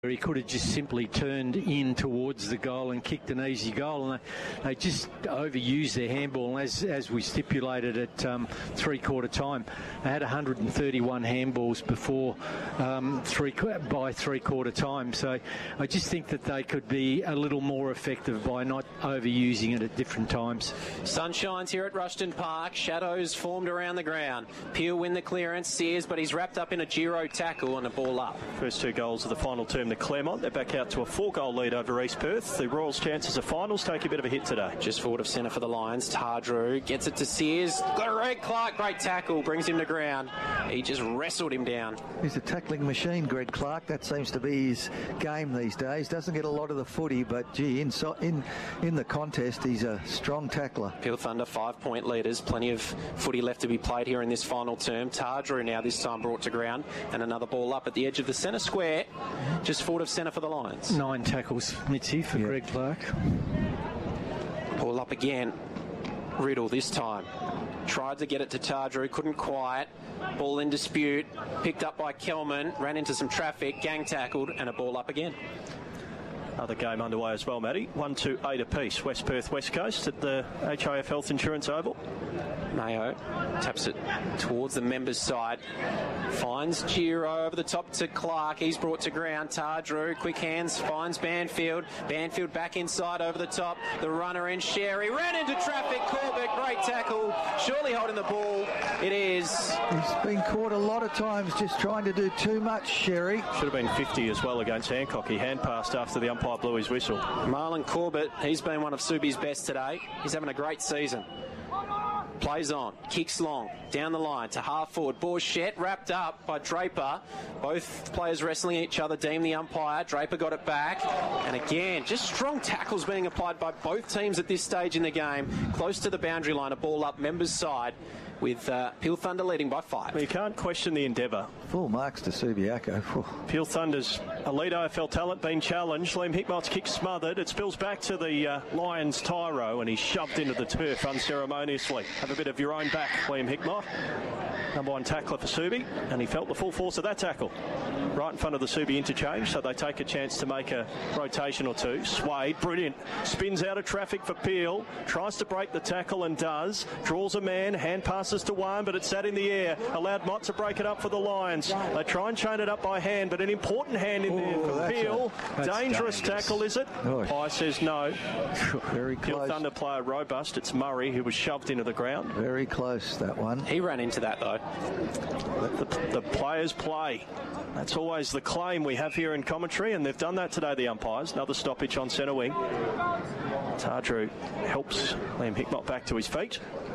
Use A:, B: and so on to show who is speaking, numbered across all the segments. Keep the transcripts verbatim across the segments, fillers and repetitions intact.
A: He could have just simply turned in towards the goal and kicked an easy goal, and they, they just overused their handball. And as as we stipulated at um, three-quarter time, they had one hundred thirty-one handballs before um, three by three-quarter time. So I just think that they could be a little more effective by not overusing it at different times.
B: Sun shines here at Rushton Park. Shadows formed around the ground. Peel win the clearance. Sears, but he's wrapped up in a Giro tackle and a ball up.
C: First two goals of the final term to Claremont. They're back out to a four-goal lead over East Perth. The Royals' chances of finals take a bit of a hit today.
B: Just forward of centre for the Lions. Tardrew gets it to Sears. Got a Greg Clark. Great tackle. Brings him to ground. He just wrestled him down.
D: He's a tackling machine, Greg Clark. That seems to be his game these days. Doesn't get a lot of the footy, but gee, in so, in, in the contest, he's a strong tackler.
B: Peel Thunder five-point leaders. Plenty of footy left to be played here in this final term. Tardrew now this time brought to ground, and another ball up at the edge of the centre square. Just forward of centre for the Lions.
A: Nine tackles, Mitzi, for
D: yep.
A: Greg Clark.
B: Ball up again. Riddle this time. Tried to get it to Tardrew, couldn't quite. Ball in dispute. Picked up by Kelman. Ran into some traffic. Gang tackled, and a ball up again.
C: Other game underway as well, Matty. one two eight apiece. West Perth, West Coast at the H I F Health Insurance Oval.
B: Mayo taps it towards the members' side. Finds Giro over the top to Clark. He's brought to ground. Tardrew, quick hands, finds Banfield. Banfield back inside over the top. The runner in Sherry. Ran into traffic. Corbett, great tackle. Surely holding the ball. It is.
D: He's been caught a lot of times just trying to do too much, Sherry.
C: Should have been fifty as well against Hancock. He hand passed after the umpire blew his whistle.
B: Marlon Corbett, he's been one of Subi's best today. He's having a great season. Plays on, kicks long, down the line to half forward. Bourchette wrapped up by Draper. Both players wrestling each other, deemed the umpire. Draper got it back. And again, just strong tackles being applied by both teams at this stage in the game. Close to the boundary line, a ball up members' side with uh, Peel Thunder leading by five.
C: Well, you can't question the endeavour.
D: Full marks to Subiaco.
C: Peel Thunder's elite A F L talent being challenged. Liam Hickmott's kick smothered. It spills back to the uh, Lions' Tyro, and he's shoved into the turf unceremoniously. Have a bit of your own back, Liam Hickmott. Number one tackler for Subi, and he felt the full force of that tackle right in front of the Subi interchange, so they take a chance to make a rotation or two. Swade, brilliant. Spins out of traffic for Peel. Tries to break the tackle and does. Draws a man. Hand passes to one, but it's sat in the air. Allowed Mott to break it up for the Lions. They try and chain it up by hand, but an important hand in there for Peel. A, dangerous, dangerous tackle, is it? Oh. Pye says no.
D: Very close.
C: Peel Thunder player robust. It's Murray who was shoved into the ground.
D: Very close, that one.
B: He ran into that, though.
C: The, the players play. That's always the claim we have here in commentary, and they've done that today, the umpires. Another stoppage on centre wing. Tardrew helps Liam Hickmott back to his feet.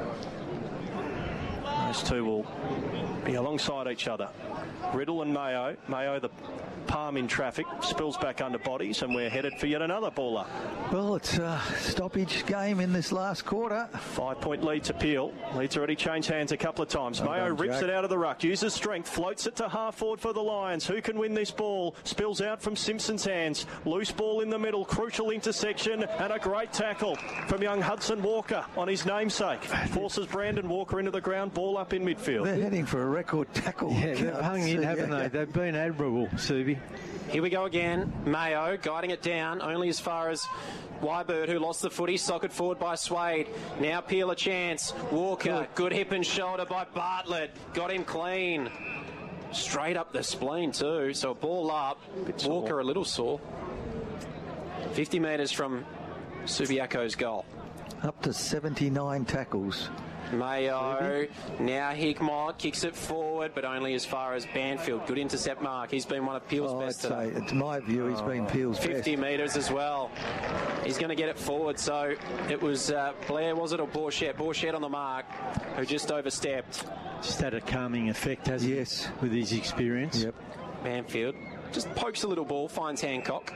C: Those two will be alongside each other. Riddle and Mayo. Mayo, the palm in traffic, spills back under bodies, and we're headed for yet another ball up.
D: Well, it's a stoppage game in this last quarter.
C: Five-point lead to Peel. Lead's already changed hands a couple of times. Well Mayo done, rips Jack. it out of the ruck, uses strength, floats it to half forward for the Lions. Who can win this ball? Spills out from Simpson's hands. Loose ball in the middle, crucial intersection, and a great tackle from young Hudson Walker on his namesake. Forces Brandon Walker into the ground, ball up in midfield.
D: They're heading for a record tackle.
A: Yeah, they've hung in, haven't yeah. they? They've been admirable, Subi.
B: Here we go again. Mayo guiding it down only as far as Wybird, who lost the footy, socket forward by Swade. Now Peel a chance. Walker, good. good hip and shoulder by Bartlett. Got him clean. Straight up the spleen too. So a ball up. Walker sore. a little sore. fifty metres from Subiaco's goal.
D: Up to seventy-nine tackles.
B: Mayo, now Hickmott kicks it forward, but only as far as Banfield. Good intercept mark. He's been one of Peel's
D: oh,
B: best
D: today.
B: today.
D: It's my view, he's oh. been Peel's
B: fifty
D: best.
B: fifty metres as well. He's going to get it forward. So it was uh, Blair, was it, or Bourchette? Bourchette on the mark, who just overstepped.
A: Just had a calming effect, hasn't
D: yes.
A: it, with his experience?
D: Yep.
B: Banfield just pokes a little ball, finds Hancock.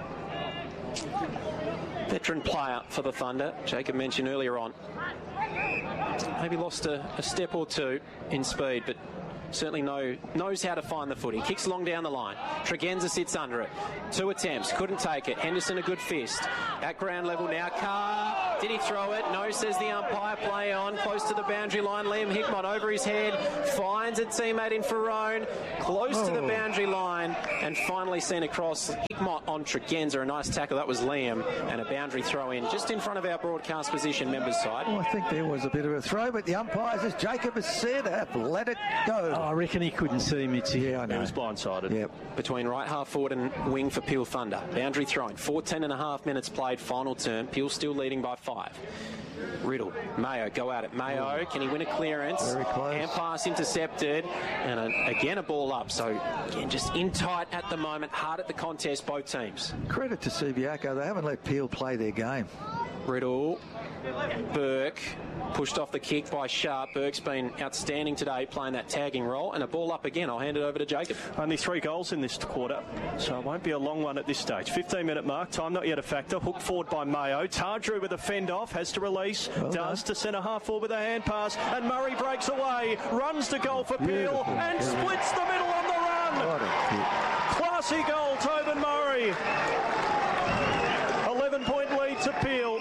B: Veteran player for the Thunder, Jacob mentioned earlier on. Maybe lost a, a step or two in speed, but certainly know, knows how to find the footy. Kicks long down the line. Tregenza sits under it. Two attempts, couldn't take it. Henderson a good fist. At ground level now, Carr Did he throw it? No, says the umpire. Play on. Close to the boundary line. Liam Hickmott over his head. Finds a teammate in Ferrone. Close oh. to the boundary line. And finally seen across. Hickmott on Tregenza. A nice tackle. That was Liam. And a boundary throw in just in front of our broadcast position members' side.
D: Well, I think there was a bit of a throw, but the umpires, as Jacob has said, have let it go.
A: Oh, I reckon he couldn't see Mitzi.
D: Yeah, I know.
C: He was blindsided.
D: Yep.
B: Between right half forward and wing for Peel Thunder. Boundary thrown. fourteen and a half minutes played. Final term. Peel still leading by five. Riddle. Mayo go at it. Mayo, can he win a clearance?
D: Very close.
B: Hand pass intercepted. And a, again a ball up. So, again, just in tight at the moment. Hard at the contest, both teams.
D: Credit to Subiaco. They haven't let Peel play their game.
B: Riddle. Burke pushed off the kick by Sharp. Burke's been outstanding today playing that tagging role, and a ball up again. I'll hand it over to Jacob.
C: Only three goals in this quarter, so it won't be a long one at this stage. fifteen minute mark, time not yet a factor. Hooked forward by Mayo. Tardrew with a fend off, has to release, well does done. To centre half forward with a hand pass, and Murray breaks away, runs to goal for Peel, and yeah. splits the middle on the run. Classy goal, Tobin Murray. eleven point lead to Peel.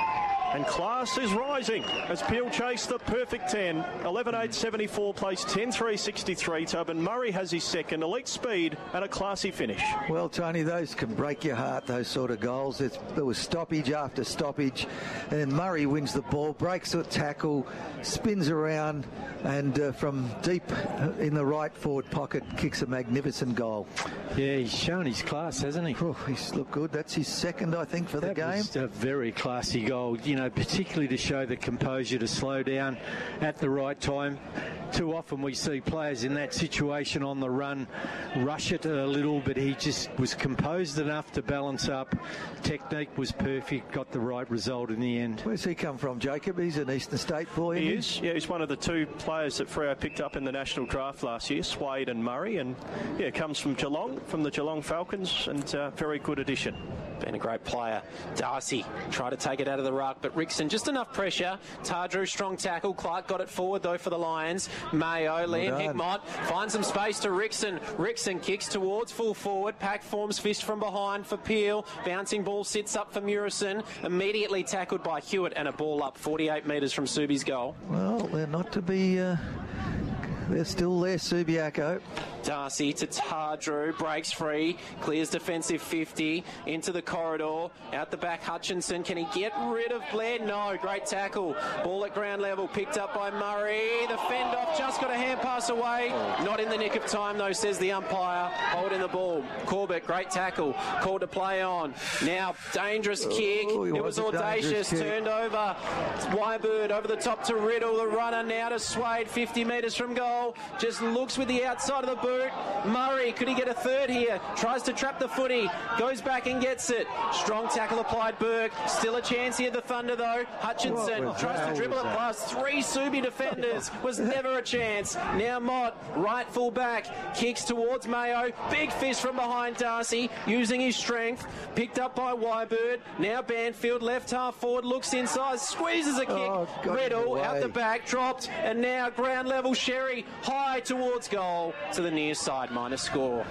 C: And class is rising as Peel chase the perfect ten. eleven eight seventy-four plays ten three sixty-three. Tobin Murray has his second. Elite speed and a classy finish.
D: Well, Tony, those can break your heart, those sort of goals. It's, there was stoppage after stoppage. And Murray wins the ball, breaks the tackle, spins around, and uh, from deep in the right forward pocket kicks a magnificent goal.
A: Yeah, he's shown his class, hasn't he?
D: Oh, he's looked good. That's his second, I think, for
A: that
D: the game.
A: Was a very classy goal. You know, particularly to show the composure to slow down at the right time. Too often we see players in that situation on the run rush it a little, but he just was composed enough to balance up. Technique was perfect, got the right result in the end.
D: Where's he come from, Jacob? He's an Eastern State boy.
C: He is. Yeah, he's one of the two players that Freo picked up in the national draft last year, Swade and Murray, and yeah, comes from Geelong, from the Geelong Falcons, and uh, very good addition.
B: Been a great player. Darcy tried to take it out of the ruck, but Rickson just enough pressure. Tardrew strong tackle. Clark got it forward though for the Lions. Mayo, Liam Hickmott finds some space to Rickson. Rickson kicks towards full forward. Pack forms fist from behind for Peel. Bouncing ball sits up for Murison. Immediately tackled by Hewitt, and a ball up forty-eight metres from Subi's goal.
D: Well, they're not to be... Uh... They're still there, Subiaco.
B: Darcy to Tardrew, breaks free, clears defensive fifty, into the corridor, out the back Hutchinson. Can he get rid of Blair? No, great tackle. Ball at ground level, picked up by Murray. The fend off, just got a hand pass away. Not in the nick of time though, says the umpire, holding the ball. Corbett, great tackle, called to play on. Now, dangerous kick.
D: Oh,
B: it was audacious, turned over. Wybird over the top to Riddle, the runner now to Swade, fifty metres from goal. Just looks with the outside of the boot. Murray, could he get a third here? Tries to trap the footy. Goes back and gets it. Strong tackle applied, Burke. Still a chance here, the Thunder, though. Hutchinson tries to dribble it past three Subi defenders. Was never a chance. Now Mott, right full back. Kicks towards Mayo. Big fist from behind Darcy. Using his strength. Picked up by Wybird. Now Banfield, left half forward. Looks inside. Squeezes a kick. Oh, Riddle out the back. Dropped. And now ground level Sherry. High towards goal to the near side, minus score.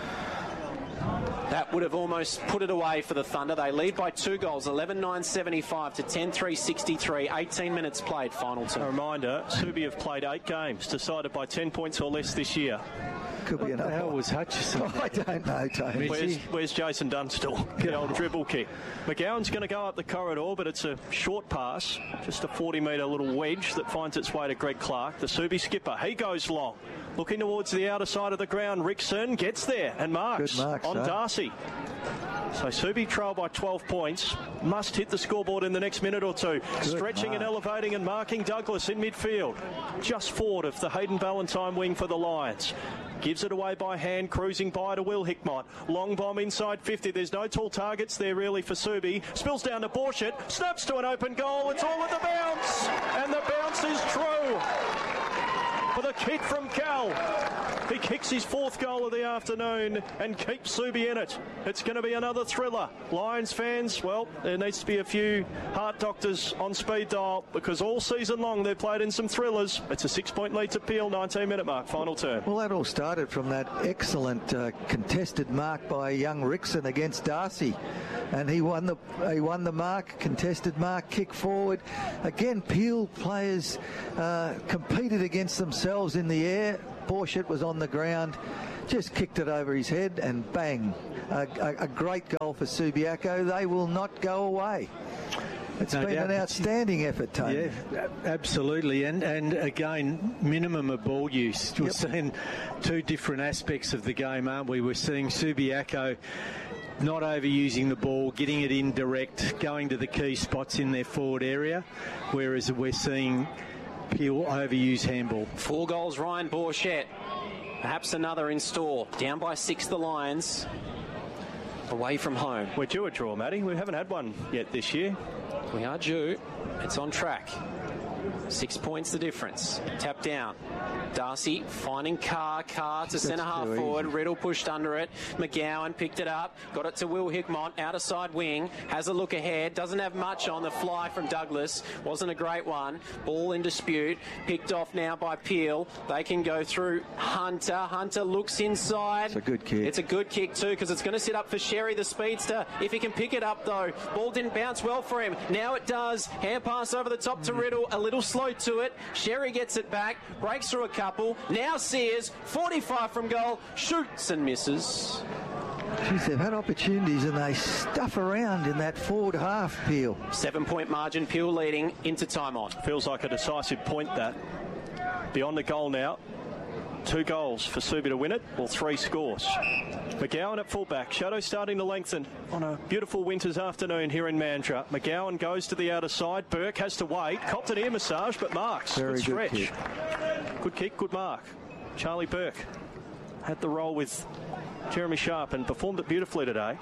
B: That would have almost put it away for the Thunder. They lead by two goals, eleven nine seventy-five to ten three sixty-three. eighteen minutes played, final two.
C: A reminder, Subi have played eight games, decided by ten points or less this year.
D: Could be
A: what the hell was Hutchison?
D: Oh, I don't know, Tony.
C: Where's, where's Jason Dunstall? The old dribble kick. McGowan's going to go up the corridor, but it's a short pass, just a forty metre little wedge that finds its way to Greg Clark, the Subi skipper. He goes long, looking towards the outer side of the ground. Rickson gets there and marks,
D: marks
C: on
D: huh?
C: Darcy. So Subi trail by twelve points. Must hit the scoreboard in the next minute or two. Good Stretching mark. And elevating and marking Douglas in midfield. Just forward of the Hayden Valentine wing for the Lions. Gives it away by hand, cruising by to Will Hickmott. Long bomb inside fifty. There's no tall targets there really for Subi. Spills down to Borshett. Snaps to an open goal. It's all at the bounce. And the bounce is true. For the kick from Cal. He kicks his fourth goal of the afternoon and keeps Subi in it. It's going to be another thriller. Lions fans, well, there needs to be a few heart doctors on speed dial because all season long they've played in some thrillers. It's a six-point lead to Peel, nineteen minute mark, final term.
D: Well, that all started from that excellent uh, contested mark by young Rickson against Darcy. And he won the he won the mark, contested mark, kick forward. Again, Peel players uh, competed against themselves in the air. Borchett was on the ground, just kicked it over his head, and bang, a, a, a great goal for Subiaco. They will not go away. It's no been doubt. An outstanding effort, Tony.
A: Yeah, absolutely. And and again, minimum of ball use. We're yep. seeing two different aspects of the game, aren't we? We're seeing Subiaco not overusing the ball, getting it in direct, going to the key spots in their forward area, whereas we're seeing Peel overuse handball.
B: Four goals, Ryan Borchett. Perhaps another in store. Down by six, the Lions. Away from home.
C: We're due a draw, Matty. We haven't had one yet this year.
B: We are due. It's on track. Six points the difference. Tap down. Darcy finding Carr. Carr to centre half forward. Riddle pushed under it. McGowan picked it up. Got it to Will Hickmott. Outer side wing. Has a look ahead. Doesn't have much on the fly from Douglas. Wasn't a great one. Ball in dispute. Picked off now by Peel. They can go through Hunter. Hunter looks inside.
D: It's a good kick.
B: It's a good kick too because it's going to sit up for Sherry, the speedster. If he can pick it up though. Ball didn't bounce well for him. Now it does. Hand pass over the top to Riddle. A little slow to it. Sherry gets it back. Breaks through a couple. Now Sears, forty-five from goal, shoots and misses.
D: Jeez, they've had opportunities and they stuff around in that forward half, Peel.
B: Seven-point margin, Peel leading into time on.
C: Feels like a decisive point, that. Beyond the goal now. Two goals for Subi to win it, or three scores. McGowan at fullback. Shadow starting to lengthen on a beautiful winter's afternoon here in Mandurah. McGowan goes to the outer side. Burke has to wait. Copped an ear massage, but marks.
D: Very
C: good stretch.
D: Good kick.
C: Good kick, good mark. Charlie Burke had the role with Jeremy Sharp and performed it beautifully today.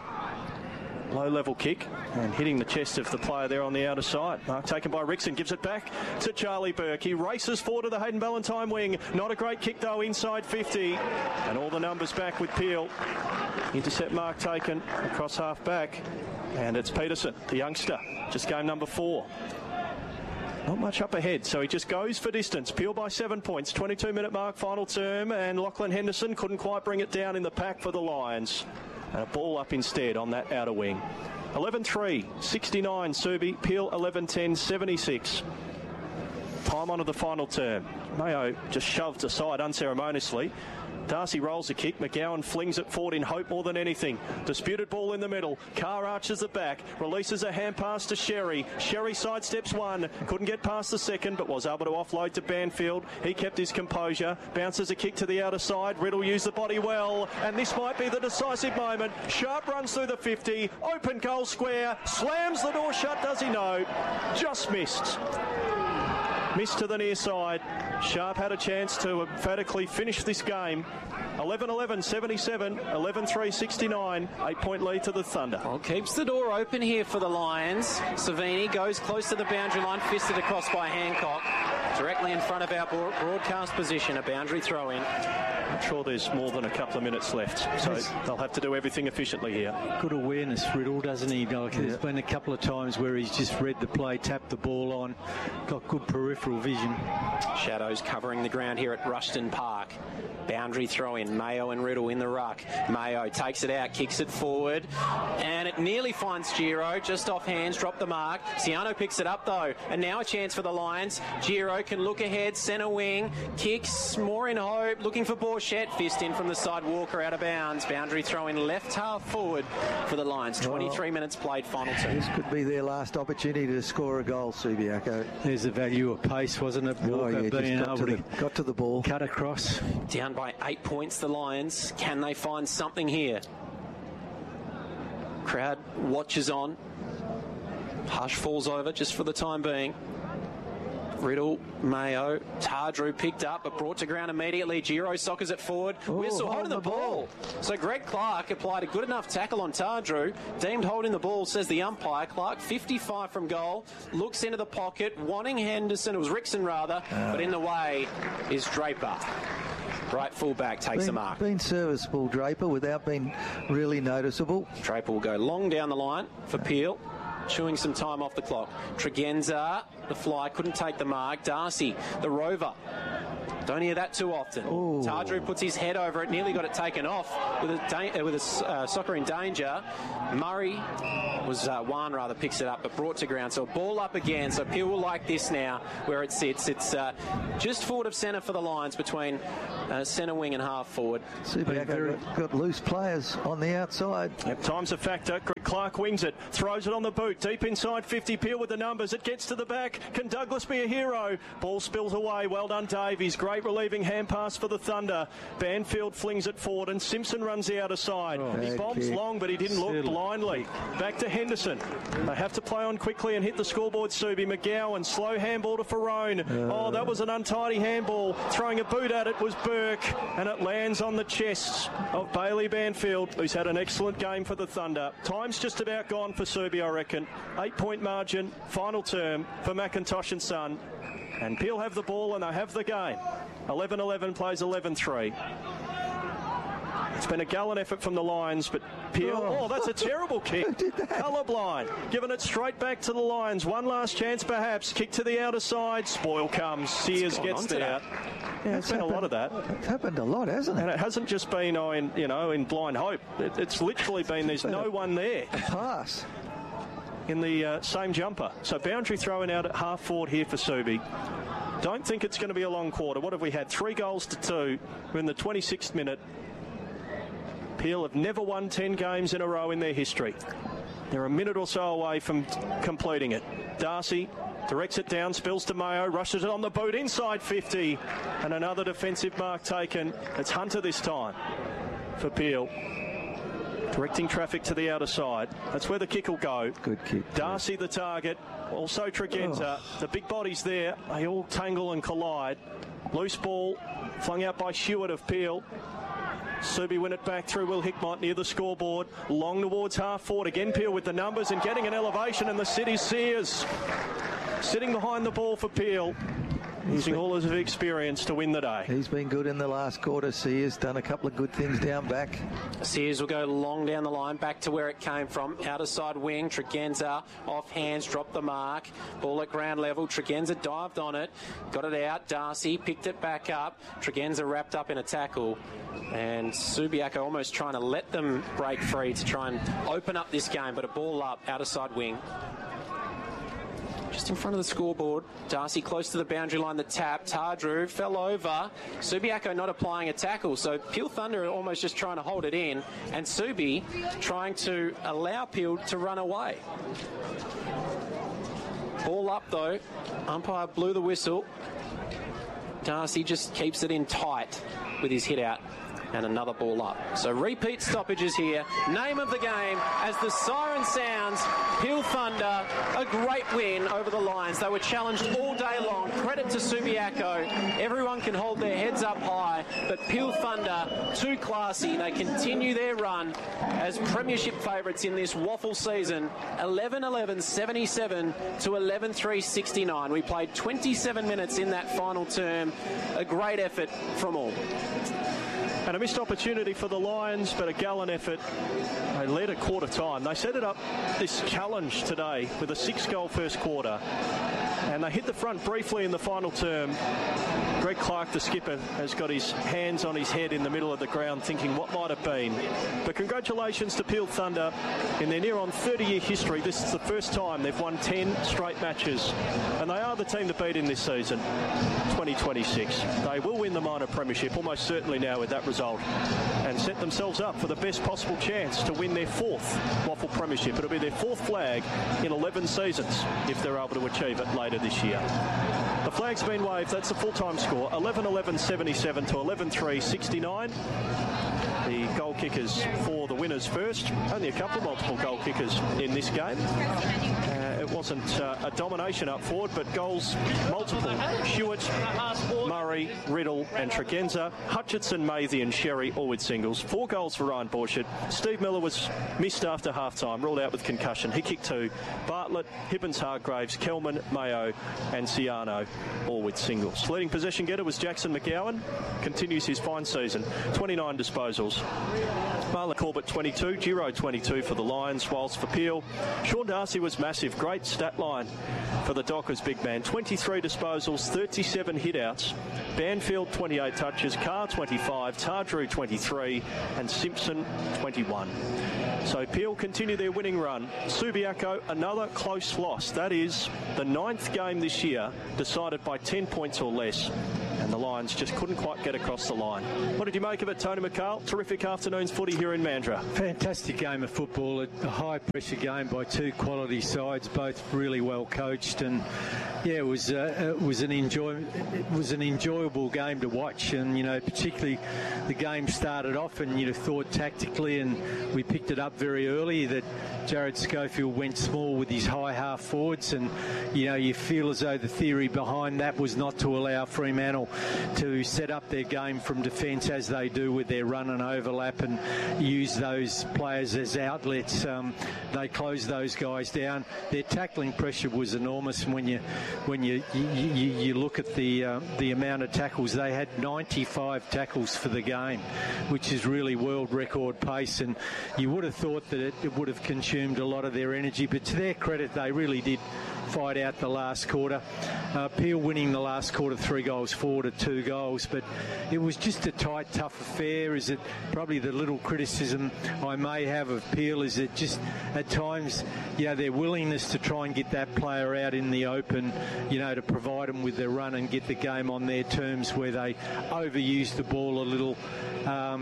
C: Low level kick and hitting the chest of the player there on the outer side. Mark taken by Rickson, gives it back to Charlie Burke. He races forward to the Hayden Ballantyne wing. Not a great kick though, inside fifty. And all the numbers back with Peel. Intercept mark taken across half back. And it's Peterson, the youngster, just game number four. Not much up ahead, so he just goes for distance. Peel by seven points, twenty-two minute mark, final term, and Lachlan Henderson couldn't quite bring it down in the pack for the Lions. And a ball up instead on that outer wing. eleven three, sixty-nine Subi, Peel eleven ten, seventy-six. Time on to the final term. Mayo just shoved aside unceremoniously. Darcy rolls a kick. McGowan flings it forward in hope more than anything. Disputed ball in the middle. Carr arches the back. Releases a hand pass to Sherry. Sherry sidesteps one. Couldn't get past the second, but was able to offload to Banfield. He kept his composure. Bounces a kick to the outer side. Riddle used the body well. And this might be the decisive moment. Sharp runs through the fifty. Open goal square. Slams the door shut, does he know? Just missed. Missed to the near side. Sharp had a chance to emphatically finish this game. eleven eleven, seventy-seven, eleven three, sixty-nine. Eight-point lead to the Thunder.
B: Well, keeps the door open here for the Lions. Savini goes close to the boundary line, fisted across by Hancock. Directly in front of our broadcast position, a boundary throw-in.
C: I'm sure there's more than a couple of minutes left, so they'll have to do everything efficiently here.
A: Good awareness, Riddle, doesn't he? Like, yeah. There's been a couple of times where he's just read the play, tapped the ball on, got good peripheral vision.
B: Shadows covering the ground here at Rushton Park. Boundary throw-in, Mayo and Riddle in the ruck. Mayo takes it out, kicks it forward, and it nearly finds Giro, just off hands, dropped the mark. Ciano picks it up though, and now a chance for the Lions. Giro can look ahead, centre wing, kicks, more in hope, looking for Borchett, fist in from the side, Walker out of bounds. Boundary throw-in left half forward for the Lions. twenty-three well, minutes played, final two.
D: This could be their last opportunity to score a goal, Subiaco.
A: There's the value of pace, wasn't it? Walker
D: oh, yeah,
A: being
D: got
A: able
D: to,
A: to,
D: the, got to the ball.
A: Cut across.
B: Down by eight points, the Lions. Can they find something here? Crowd watches on. Hush falls over just for the time being. Riddle, Mayo, Tardrew picked up but brought to ground immediately. Giro soccers it forward.
D: Ooh,
B: Whistle holding the,
D: the
B: ball. ball. So Greg Clark applied a good enough tackle on Tardrew. Deemed holding the ball, says the umpire. Clark, fifty-five from goal, looks into the pocket, wanting Henderson, it was Rickson rather, uh. but in the way is Draper. right full back takes
D: been,
B: the mark.
D: Been serviceable, Draper, without being really noticeable.
B: Draper will go long down the line for Peel. Chewing some time off the clock. Tregenza, the fly, couldn't take the mark. Darcy, the rover. Don't hear that too often.
D: Ooh.
B: Tardrew puts his head over it, nearly got it taken off with a, da- with a uh, soccer in danger. Murray was uh, one rather picks it up, but brought to ground. So a ball up again. So Peel will like this now, where it sits. It's uh, just forward of centre for the Lions, between uh, centre wing and half forward.
D: Subiaco got, got loose players on the outside.
C: Yep, time's a factor. Greg Clark wings it, throws it on the boot, deep inside fifty. Peel with the numbers. It gets to the back. Can Douglas be a hero? Ball spills away. Well done, Davies. Great relieving hand pass for the Thunder. Banfield flings it forward, and Simpson runs the outer side. Oh, he bombs kick. long, but he didn't look Still. blindly. Back to Henderson. They have to play on quickly and hit the scoreboard. Subi McGowan, slow handball to Ferrone. Uh, oh, that was an untidy handball. Throwing a boot at it was Burke, and it lands on the chest of Bailey Banfield, who's had an excellent game for the Thunder. Time's just about gone for Subi, I reckon. Eight-point margin, final term for McIntosh and Son. And Peel have the ball and they have the game. eleven eleven plays eleven three. It's been a gallant effort from the Lions, but Peel... Oh, oh that's a terrible kick. Colourblind. Giving it straight back to the Lions. One last chance, perhaps. Kick to the outer side. Spoil comes. Sears gets there. Yeah, it's been happened, a lot of that.
D: It's happened a lot, hasn't it?
C: And it hasn't just been, oh, in, you know, in blind hope. It, it's literally been there's no one there.
D: A pass.
C: In the uh, same jumper. So boundary throwing out at half forward here for Subi. Don't think it's going to be a long quarter. What have we had? Three goals to two. We're in the twenty-sixth minute. Peel have never won ten games in a row in their history. They're a minute or so away from t- completing it. Darcy directs it down, spills to Mayo, rushes it on the boot inside fifty. And another defensive mark taken. It's Hunter this time for Peel. Directing traffic to the outer side. That's where the kick will go.
D: Good kick.
C: Darcy the target. Also Tregenza. Oh. The big bodies there. They all tangle and collide. Loose ball flung out by Hewitt of Peel. Subi win it back through Will Hickmott near the scoreboard. Long towards half forward. Again Peel with the numbers and getting an elevation. And the City Sears sitting behind the ball for Peel. Using all his experience to win the day.
D: He's been good in the last quarter. Sears done a couple of good things down back.
B: Sears will go long down the line, back to where it came from. Outer side wing, Tregenza off hands, dropped the mark. Ball at ground level. Tregenza dived on it, got it out. Darcy picked it back up. Tregenza wrapped up in a tackle. And Subiaco almost trying to let them break free to try and open up this game, but a ball up, outer side wing. Just in front of the scoreboard. Darcy close to the boundary line, the tap. Tardrew fell over. Subiaco not applying a tackle. So Peel Thunder are almost just trying to hold it in. And Subi trying to allow Peel to run away. Ball up though. Umpire blew the whistle. Darcy just keeps it in tight with his hit out. And another ball up. So repeat stoppages here. Name of the game as the siren sounds. Peel Thunder, a great win over the Lions. They were challenged all day long. Credit to Subiaco. Everyone can hold their heads up high, but Peel Thunder, too classy. They continue their run as premiership favourites in this waffle season. eleven eleven seventy-seven to eleven three sixty-nine. We played twenty-seven minutes in that final term. A great effort from all.
C: And a missed opportunity for the Lions, but a gallant effort. They led at quarter time. They set it up, this challenge today, with a six-goal first quarter. And they hit the front briefly in the final term. Greg Clark, the skipper, has got his hands on his head in the middle of the ground thinking what might have been. But congratulations to Peel Thunder. In their near-on thirty-year history, this is the first time they've won ten straight matches. And they are the team to beat in this season, twenty twenty-six. They will win the minor premiership, almost certainly now with that result, and set themselves up for the best possible chance to win their fourth waffle premiership. It'll be their fourth flag in eleven seasons if they're able to achieve it later this year. The flag's been waved. That's the full-time score. eleven eleven seventy-seven to eleven three sixty-nine. The goal kickers for the winners first. Only a couple of multiple goal kickers in this game. Uh, it It wasn't uh, a domination up forward, but goals multiple. Stewart, Murray, Riddle and Tregenza, Hutchinson, Mathy and Sherry all with singles. Four goals for Ryan Borchert. Steve Miller was missed after half-time, ruled out with concussion. He kicked two. Bartlett, Hibbins, Hargraves, Kelman, Mayo and Ciano all with singles. Leading possession getter was Jackson McGowan. Continues his fine season. twenty-nine disposals. Marlon Corbett twenty-two, Giro twenty-two for the Lions, whilst for Peel, Sean Darcy was massive. Great stat line for the Dockers big man. twenty-three disposals, thirty-seven hit-outs. Banfield twenty-eight touches, Carr twenty-five, Tardrew twenty-three and Simpson twenty-one. So Peel continue their winning run. Subiaco, another close loss. That is the ninth game this year decided by ten points or less. And the Lions just couldn't quite get across the line. What did you make of it, Tony McCarl? Terrific afternoon's footy here in Mandurah.
A: Fantastic game of football. A high-pressure game by two quality sides, both really well coached. And yeah, it was uh, it was an enjoy it was an enjoyable game to watch. And you know, particularly the game started off, and you'd have thought tactically, and we picked it up very early that Jared Schofield went small with his high half forwards, and you know, you feel as though the theory behind that was not to allow Fremantle to set up their game from defence as they do with their run and overlap and use those players as outlets. Um, they closed those guys down. Their tackling pressure was enormous, and when you when you you, you, you look at the uh, the amount of tackles, they had ninety-five tackles for the game, which is really world record pace, and you would have thought that it, it would have consumed a lot of their energy, but to their credit, they really did fight out the last quarter. Uh, Peel winning the last quarter three goals four to two goals, but it was just a tight, tough affair. Is it probably the little criticism I may have of Peel is that just at times, you know, their willingness to try and get that player out in the open, you know, to provide them with their run and get the game on their terms, where they overuse the ball a little, um,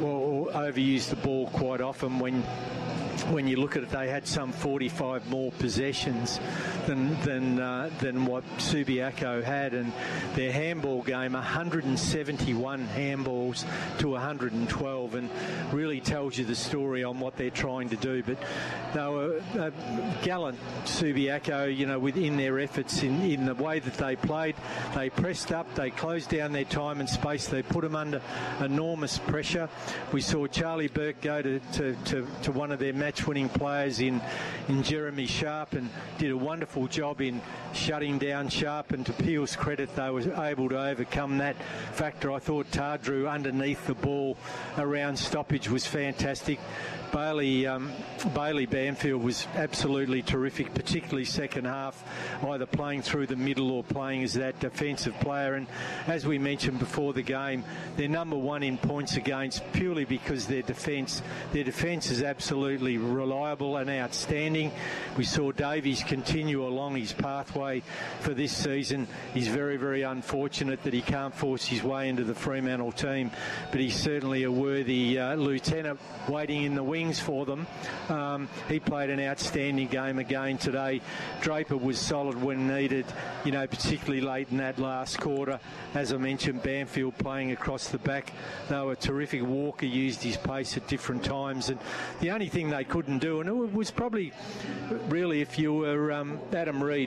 A: or overuse the ball quite often. When when you look at it, they had some forty-five more possessions than than uh, than what Subiaco had, and their handball game, one hundred seventy-one handballs to one hundred twelve, and really tells you the story on what they're trying to do. But they were uh, gallant, Subiaco, you know, within their efforts in, in the way that they played. They pressed up, they closed down their time and space, they put them under enormous pressure. We saw Charlie Burke go to, to, to, to one of their match-winning players in, in Jeremy Sharp, and did a wonderful job in shutting down Sharp, and to Peel's credit, they were able to overcome that factor. I thought Tardrew underneath the ball around stoppage was fantastic. Bailey um, Bailey Banfield was absolutely terrific, particularly second half, either playing through the middle or playing as that defensive player. And as we mentioned before the game, they're number one in points against purely because their defence their defence is absolutely reliable and outstanding. We saw Davies continue along his pathway for this season. He's very, very unfortunate that he can't force his way into the Fremantle team, but he's certainly a worthy uh, lieutenant waiting in the wings for them. Um, he played an outstanding game again today. Draper was solid when needed, you know, particularly late in that last quarter. As I mentioned, Banfield playing across the back. They were terrific. Walker used his pace at different times, and the only thing they couldn't do, and it was probably really, if you were um, Adam Reid,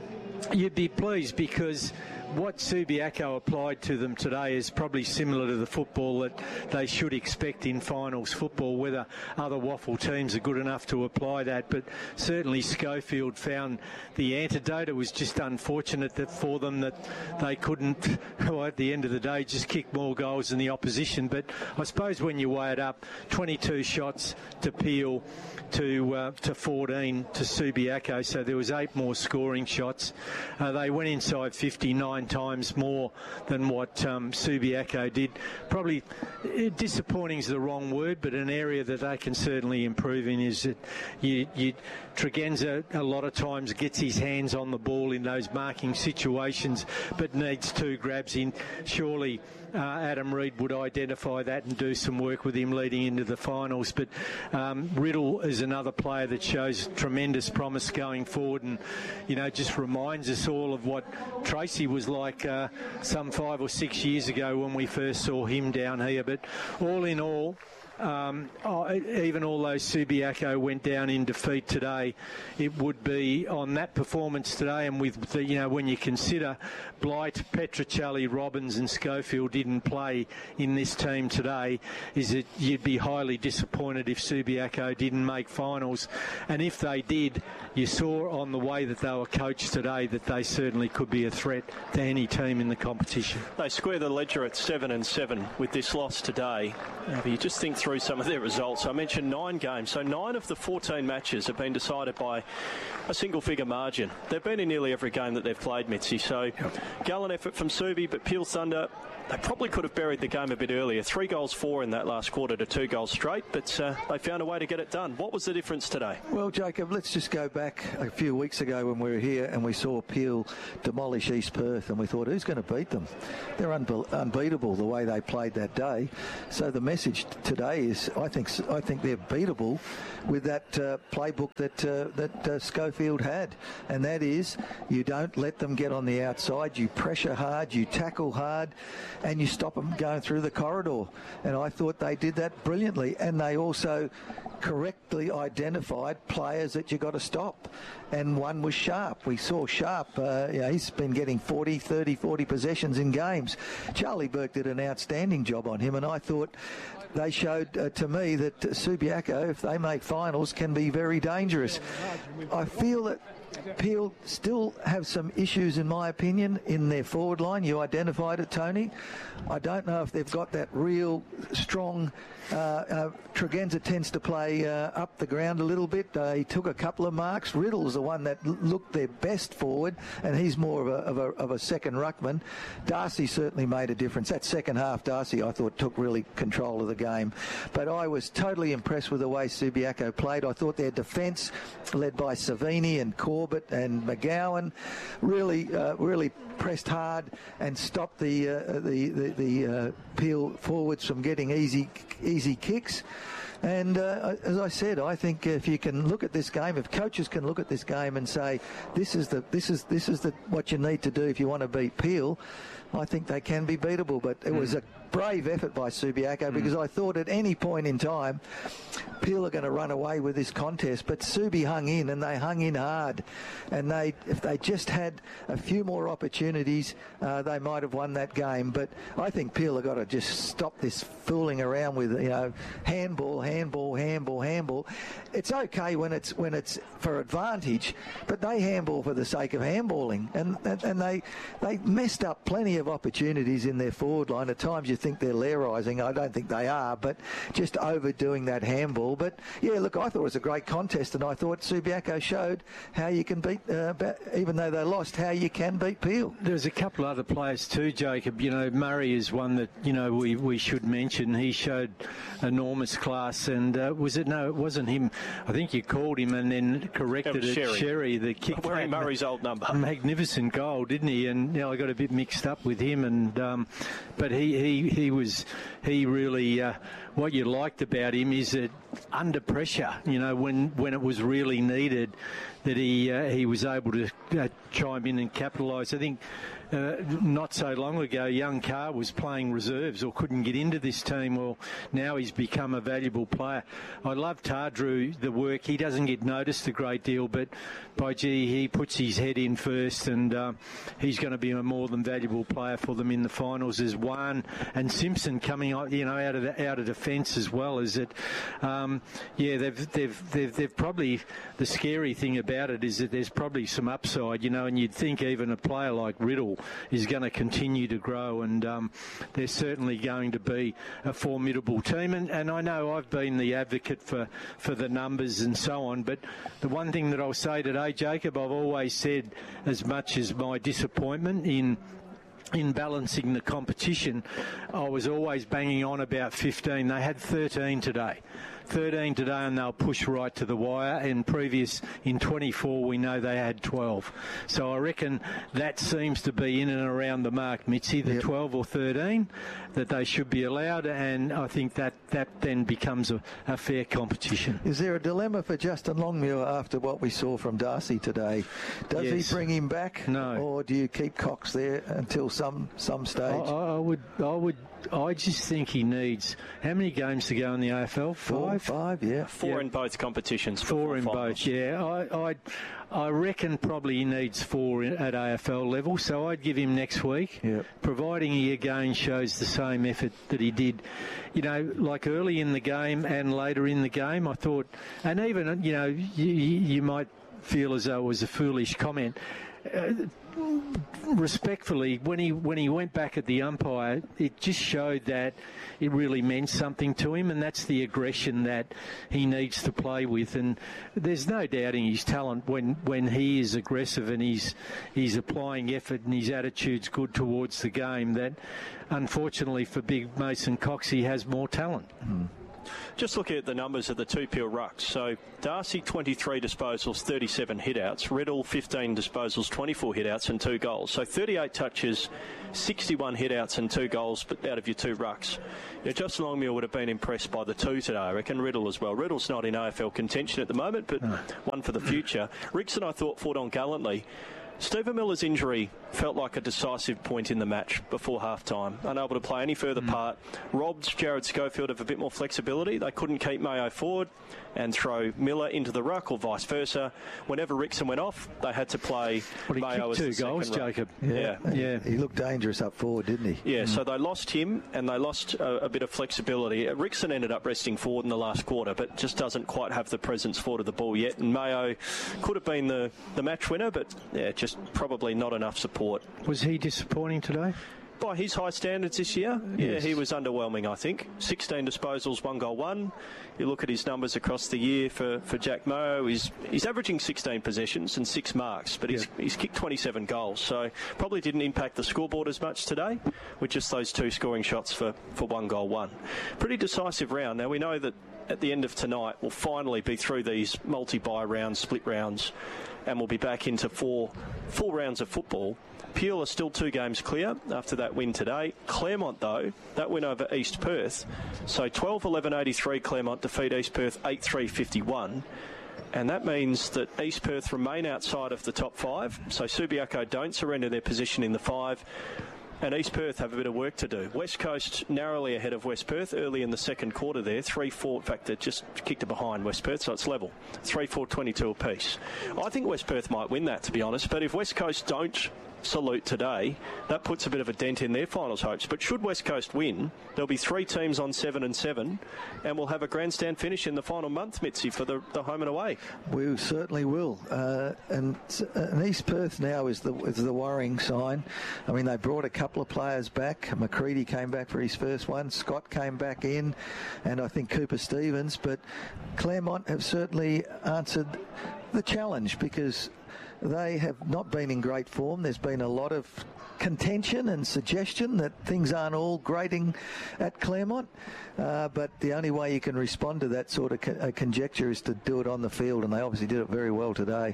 A: you'd be pleased, because what Subiaco applied to them today is probably similar to the football that they should expect in finals football. Whether other waffle teams are good enough to apply that, but certainly Schofield found the antidote. It was just unfortunate that for them that they couldn't, well, at the end of the day, just kick more goals than the opposition. But I suppose when you weigh it up, twenty-two shots to Peel to uh, to fourteen to Subiaco, so there was eight more scoring shots. Uh, they went inside fifty-nine times more than what um, Subiaco did. Probably uh, disappointing is the wrong word, but an area that they can certainly improve in is that you, you Tregenza a lot of times gets his hands on the ball in those marking situations, but needs two grabs in. Surely Uh, Adam Reid would identify that and do some work with him leading into the finals. But um, Riddle is another player that shows tremendous promise going forward, and you know, just reminds us all of what Tracy was like uh, some five or six years ago when we first saw him down here. But all in all, um, oh, even although Subiaco went down in defeat today, it would be on that performance today, and with the, you know, when you consider Blight, Petruccelli, Robbins and Schofield didn't play in this team today, is that you'd be highly disappointed if Subiaco didn't make finals. And if they did, you saw on the way that they were coached today that they certainly could be a threat to any team in the competition.
C: They square the ledger at seven and seven with this loss today. Now, if you just think through some of their results, I mentioned nine games, so nine of the fourteen matches have been decided by a single-figure margin. They've been in nearly every game that they've played, Mitzi, so yep. Gallant effort from Subi, but Peel Thunder, they probably could have buried the game a bit earlier. Three goals, four in that last quarter to two goals straight, but uh, they found a way to get it done. What was the difference today?
D: Well, Jacob, let's just go back a few weeks ago when we were here and we saw Peel demolish East Perth, and we thought, who's going to beat them? They're unbe- unbeatable the way they played that day. So the message today is, I think, I think they're beatable with that uh, playbook that uh, that uh, Schofield had, and that is, you don't let them get on the outside. You pressure hard, you tackle hard, and you stop them going through the corridor. And I thought they did that brilliantly, and they also correctly identified players that you got to stop. And one was Sharp. We saw Sharp, uh, you know, he's been getting forty, thirty, forty possessions in games. Charlie Burke did an outstanding job on him, and I thought they showed uh, to me that uh, Subiaco, if they make finals, can be very dangerous. I feel that Peel still have some issues, in my opinion, in their forward line. You identified it, Tony. I don't know if they've got that real strong... Uh, uh, Tregenza tends to play uh, up the ground a little bit. Uh, he took a couple of marks. Riddle's the one that l- looked their best forward, and he's more of a, of a of a second ruckman. Darcy certainly made a difference. That second half, Darcy, I thought, took really control of the game. But I was totally impressed with the way Subiaco played. I thought their defence, led by Savini and Corbett and McGowan, really, uh, really pressed hard and stopped the uh, the the, the uh, Peel forwards from getting easy easy kicks. And uh, as I said, I think if you can look at this game, if coaches can look at this game and say, this is the this is this is the what you need to do if you want to beat Peel, I think they can be beatable. But it mm. was a brave effort by Subiaco, mm. because I thought at any point in time Peel are going to run away with this contest, but Subi hung in, and they hung in hard, and they if they just had a few more opportunities, uh, they might have won that game. But I think Peel have got to just stop this fooling around with, you know, handball, handball, handball, handball. It's okay when it's when it's for advantage, but they handball for the sake of handballing, and and, and they they messed up plenty of opportunities in their forward line. At times you think they're Lairising. I don't think they are, but just overdoing that handball. But yeah, look, I thought it was a great contest, and I thought Subiaco showed how you can beat, uh, even though they lost, how you can beat Peel.
A: There's a couple of other players too, Jacob. You know, Murray is one that, you know, we, we should mention. He showed enormous class, and uh, was it, no, it wasn't him. I think you called him and then corrected it.
C: Sherry.
A: Sherry, the kick.
C: Wearing Murray's old number.
A: Magnificent goal, didn't he? And, you know, I got a bit mixed up with him, and um, but he, he, he was, he really, uh, what you liked about him is that under pressure, you know, when, when it was really needed, that he uh, he was able to uh, chime in and capitalise. I think uh, not so long ago, young Carr was playing reserves or couldn't get into this team. Well, now he's become a valuable player. I love Tardrew, the work. He doesn't get noticed a great deal, but by gee, he puts his head in first, and uh, he's going to be a more than valuable player for them in the finals. There's Wan and Simpson coming, you know, out of the, out of defence as well. Is it? Um, yeah, they've they've they've they've probably, the scary thing about it is that there's probably some upside, you know, and you'd think even a player like Riddle is going to continue to grow, and um, they're certainly going to be a formidable team. And, and I know I've been the advocate for, for the numbers and so on, but the one thing that I'll say today, Jacob, I've always said, as much as my disappointment in in balancing the competition, I was always banging on about fifteen. They had thirteen today. thirteen today, and they'll push right to the wire. In previous, in twenty-four, we know they had twelve. So I reckon that seems to be in and around the mark, Mitzi, the yep. twelve or thirteen that they should be allowed, and I think that, that then becomes a, a fair competition.
D: Is there a dilemma for Justin Longmuir after what we saw from Darcy today? Does yes. he bring him back?
A: No.
D: Or do you keep Cox there until some, some stage?
A: I, I would I would I just think he needs how many games to go in the A F L? Five,
D: Four, five, yeah,
C: four
A: yeah.
C: in both competitions.
A: Four in
C: finals.
A: both, yeah. I, I, I reckon probably he needs four in, at A F L level. So I'd give him next week,
D: yep.
A: providing he again shows the same effort that he did, you know, like early in the game and later in the game. I thought, and even you know, you, you might feel as though it was a foolish comment. Uh, respectfully, when he when he went back at the umpire, it just showed that it really meant something to him, and that's the aggression that he needs to play with. And there's no doubting his talent when, when he is aggressive and he's he's applying effort and his attitude's good towards the game. That unfortunately for Big Mason Cox, he has more talent.
D: Mm.
C: Just looking at the numbers of the two Peel rucks. So Darcy, twenty-three disposals, thirty-seven hitouts. Riddle, fifteen disposals, twenty-four hitouts and two goals. So thirty-eight touches, sixty-one hitouts and two goals but out of your two rucks. Yeah, Justin Longmuir would have been impressed by the two today, I reckon. Riddle as well. Riddle's not in A F L contention at the moment, but no. one for the future. Rickson, I thought, fought on gallantly. Stephen Miller's injury felt like a decisive point in the match before half-time. Unable to play any further mm. part. Robbed Jared Schofield of a bit more flexibility. They couldn't keep Mayo forward and throw Miller into the ruck or vice versa. Whenever Rickson went off, they had to play
A: well,
C: Mayo as
A: two
C: the
A: goals,
C: second
A: Jacob.
C: Yeah.
A: yeah. yeah.
D: He looked dangerous up forward, didn't he?
C: Yeah,
D: mm.
C: so they lost him and they lost a, a bit of flexibility. Rickson ended up resting forward in the last quarter, but just doesn't quite have the presence forward of the ball yet. And Mayo could have been the, the match winner, but yeah, just probably not enough support.
A: Was he disappointing today?
C: By his high standards this year, yeah,
A: yes.
C: he was underwhelming, I think. sixteen disposals, one goal, one. You look at his numbers across the year for, for Jack Mayo, he's, he's averaging sixteen possessions and six marks, but he's, yeah. he's kicked twenty-seven goals, so probably didn't impact the scoreboard as much today with just those two scoring shots for, for one goal, one. Pretty decisive round. Now, we know that at the end of tonight, we'll finally be through these multi-bye rounds, split rounds, and we'll be back into four, four rounds of football. Peel are still two games clear after that win today. Claremont, though, that win over East Perth. So twelve eleven eighty-three Claremont defeat East Perth eight three fifty-one. And that means that East Perth remain outside of the top five. So Subiaco don't surrender their position in the five. And East Perth have a bit of work to do. West Coast narrowly ahead of West Perth early in the second quarter there. three four, in fact, they just kicked it behind West Perth, so it's level. three four twenty-two apiece. I think West Perth might win that, to be honest. But if West Coast don't salute today, that puts a bit of a dent in their finals hopes. But should West Coast win, there'll be three teams on seven and seven, and we'll have a grandstand finish in the final month, Mitzi, for the, the home and away.
D: We certainly will. Uh, and, and East Perth now is the is the worrying sign. I mean, they brought a couple of players back. McCready came back for his first one. Scott came back in, and I think Cooper Stevens. But Claremont have certainly answered the challenge because they have not been in great form. There's been a lot of contention and suggestion that things aren't all grading at Claremont. Uh, but the only way you can respond to that sort of co- uh, conjecture is to do it on the field, and they obviously did it very well today.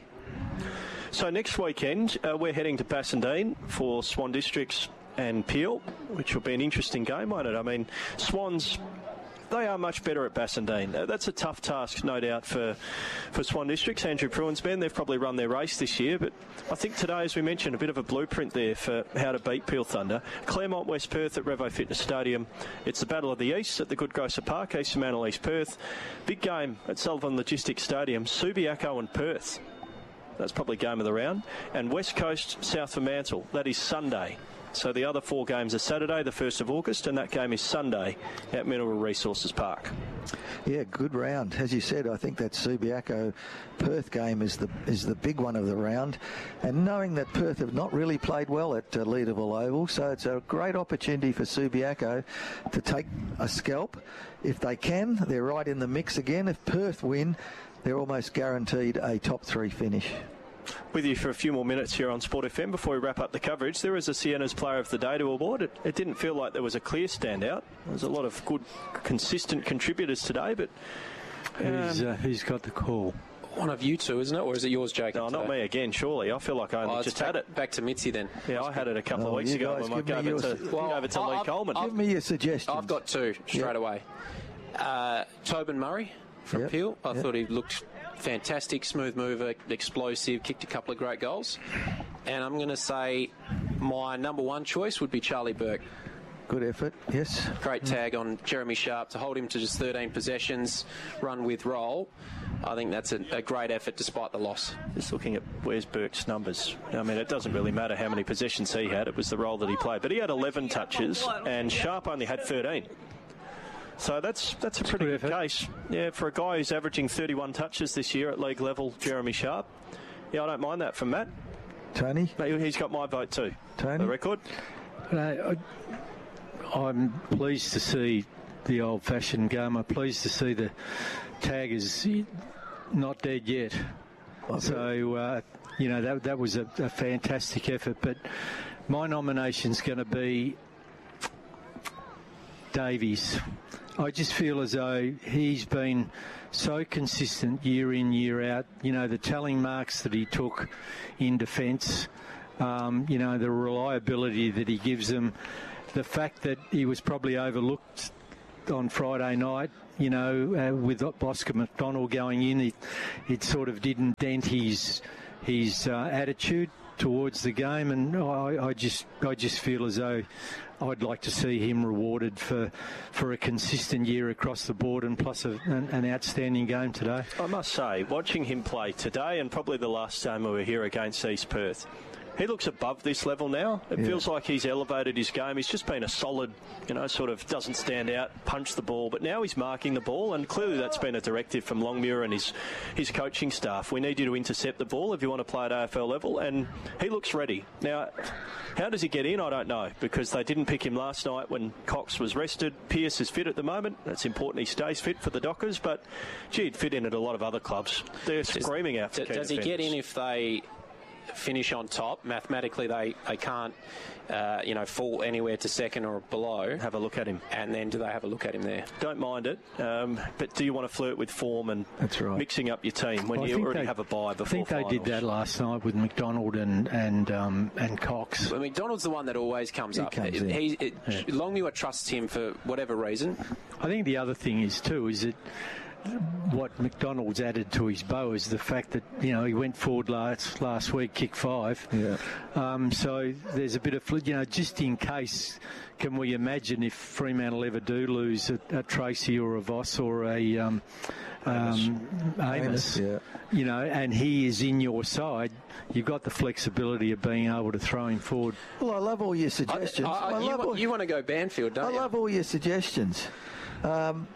C: So next weekend, uh, we're heading to Bassendean for Swan Districts and Peel, which will be an interesting game, won't it? I mean, Swans, they are much better at Bassendean. Uh, that's a tough task, no doubt, for, for Swan Districts. Andrew Pruitt's men, they've probably run their race this year, but I think today, as we mentioned, a bit of a blueprint there for how to beat Peel Thunder. Claremont, West Perth at Revo Fitness Stadium. It's the Battle of the East at the Good Grocer Park, East Fremantle, East Perth. Big game at Sullivan Logistics Stadium, Subiaco and Perth. That's probably game of the round. And West Coast, South Fremantle. That is Sunday. So the other four games are Saturday, the first of August, and that game is Sunday at Mineral Resources Park.
D: Yeah, good round. As you said, I think that Subiaco Perth game is the is the big one of the round. And knowing that Perth have not really played well at uh, Leederville Oval, so it's a great opportunity for Subiaco to take a scalp. If they can, they're right in the mix again. If Perth win, they're almost guaranteed a top three finish.
C: With you for a few more minutes here on Sport F M before we wrap up the coverage. There is a Sienna's Player of the Day to award. It, it didn't feel like there was a clear standout. There's a lot of good, consistent contributors today, but
A: um, who's, uh, who's got the call?
B: One of you two, isn't it? Or is it yours, Jacob?
C: No, not
B: today?
C: me again, surely. I feel like I only
B: oh,
C: just
B: back,
C: had it.
B: Back to Mitzi then.
C: Yeah, I had it a couple
D: oh,
C: of weeks ago when I gave it to,
B: well,
C: gave it to Lee
B: I've,
C: Coleman.
D: Give me your suggestions.
B: I've got two straight
D: yep.
B: away. Uh, Tobin Murray from
D: yep.
B: Peel. I
D: yep.
B: thought he looked fantastic, smooth mover, explosive, kicked a couple of great goals. And I'm going to say my number one choice would be Charlie Burke.
D: Good effort, yes.
B: Great tag on Jeremy Sharp to hold him to just thirteen possessions, run with roll. I think that's a, a great effort despite the loss.
C: Just looking at where's Burke's numbers. I mean, it doesn't really matter how many possessions he had. It was the role that he played. But he had eleven touches and Sharp only had thirteen. So that's that's a pretty good case. Yeah, for a guy who's averaging thirty-one touches this year at league level, Jeremy Sharp. Yeah, I don't mind that from Matt.
D: Tony?
C: He's got my vote too.
D: Tony?
C: The record.
A: Uh, I, I'm pleased to see the old-fashioned game. I'm pleased to see the Taggers not dead yet. Okay. So, uh, you know, that that was a, a fantastic effort. But my nomination's going to be Davies. I just feel as though he's been so consistent year in, year out. You know, the telling marks that he took in defence, um, you know, the reliability that he gives them, the fact that he was probably overlooked on Friday night, you know, uh, with Oscar McDonald going in, it, it sort of didn't dent his, his uh, attitude towards the game, and I, I just I just feel as though I'd like to see him rewarded for for a consistent year across the board, and plus a, an, an outstanding game today.
C: I must say, watching him play today, and probably the last time we were here against East Perth, he looks above this level now. It yeah. feels like he's elevated his game. He's just been a solid, you know, sort of doesn't stand out, punch the ball, but now he's marking the ball, and clearly that's been a directive from Longmuir and his, his coaching staff. We need you to intercept the ball if you want to play at A F L level, and he looks ready. Now, how does he get in? I don't know, because they didn't pick him last night when Cox was rested. Pearce is fit at the moment. That's important he stays fit for the Dockers, but, gee, he'd fit in at a lot of other clubs. They're does, screaming out for
B: d- Does he
C: defenders.
B: get in if they finish on top? Mathematically, they, they can't, uh, you know, fall anywhere to second or below.
C: Have a look at him.
B: And then do they have a look at him there?
C: Don't mind it, um, but do you want to flirt with form and
D: That's right.
C: mixing up your team when well, you already
A: they,
C: have a bye before
A: I think
C: finals?
A: they did that last night with McDonald and and um, and Cox.
B: Well, McDonald's the one that always comes
D: he
B: up.
D: Comes
B: it, he, it,
A: yeah.
B: Longmuir trusts him for whatever reason.
A: I think the other thing is too is that what McDonald's added to his bow is the fact that, you know, he went forward last last week, kick five.
D: Yeah.
A: Um, so there's a bit of, you know, just in case, can we imagine if Fremantle ever do lose a, a Tracy or a Voss or a um, um, Amos,
D: Amos yeah.
A: you know, and he is in your side, you've got the flexibility of being able to throw him forward.
D: Well, I love all your suggestions.
B: I, I,
D: I
B: you,
D: love
B: want,
D: all,
B: you want to go Banfield, don't
D: I
B: you?
D: I love all your suggestions. Um,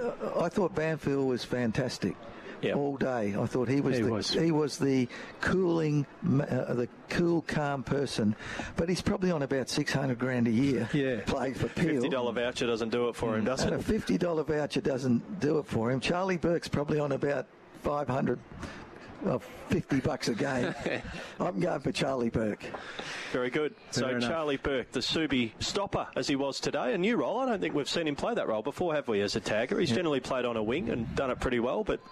D: I thought Banfield was fantastic. Yep. All day. I thought he was
A: he
D: the
A: was.
D: he was the cooling, uh, the cool, calm person. But he's probably on about six hundred grand a year.
A: Yeah,
D: playing for Peel.
C: Fifty dollar voucher doesn't do it for mm. him, does it?
D: And a fifty dollar voucher doesn't do it for him. Charlie Burke's probably on about five hundred. Well, fifty bucks a game. I'm going for Charlie Burke.
C: Very good.
A: Fair
C: so
A: enough.
C: Charlie Burke, the Subi stopper, as he was today, a new role. I don't think we've seen him play that role before, have we, as a tagger? He's yeah. generally played on a wing and done it pretty well, but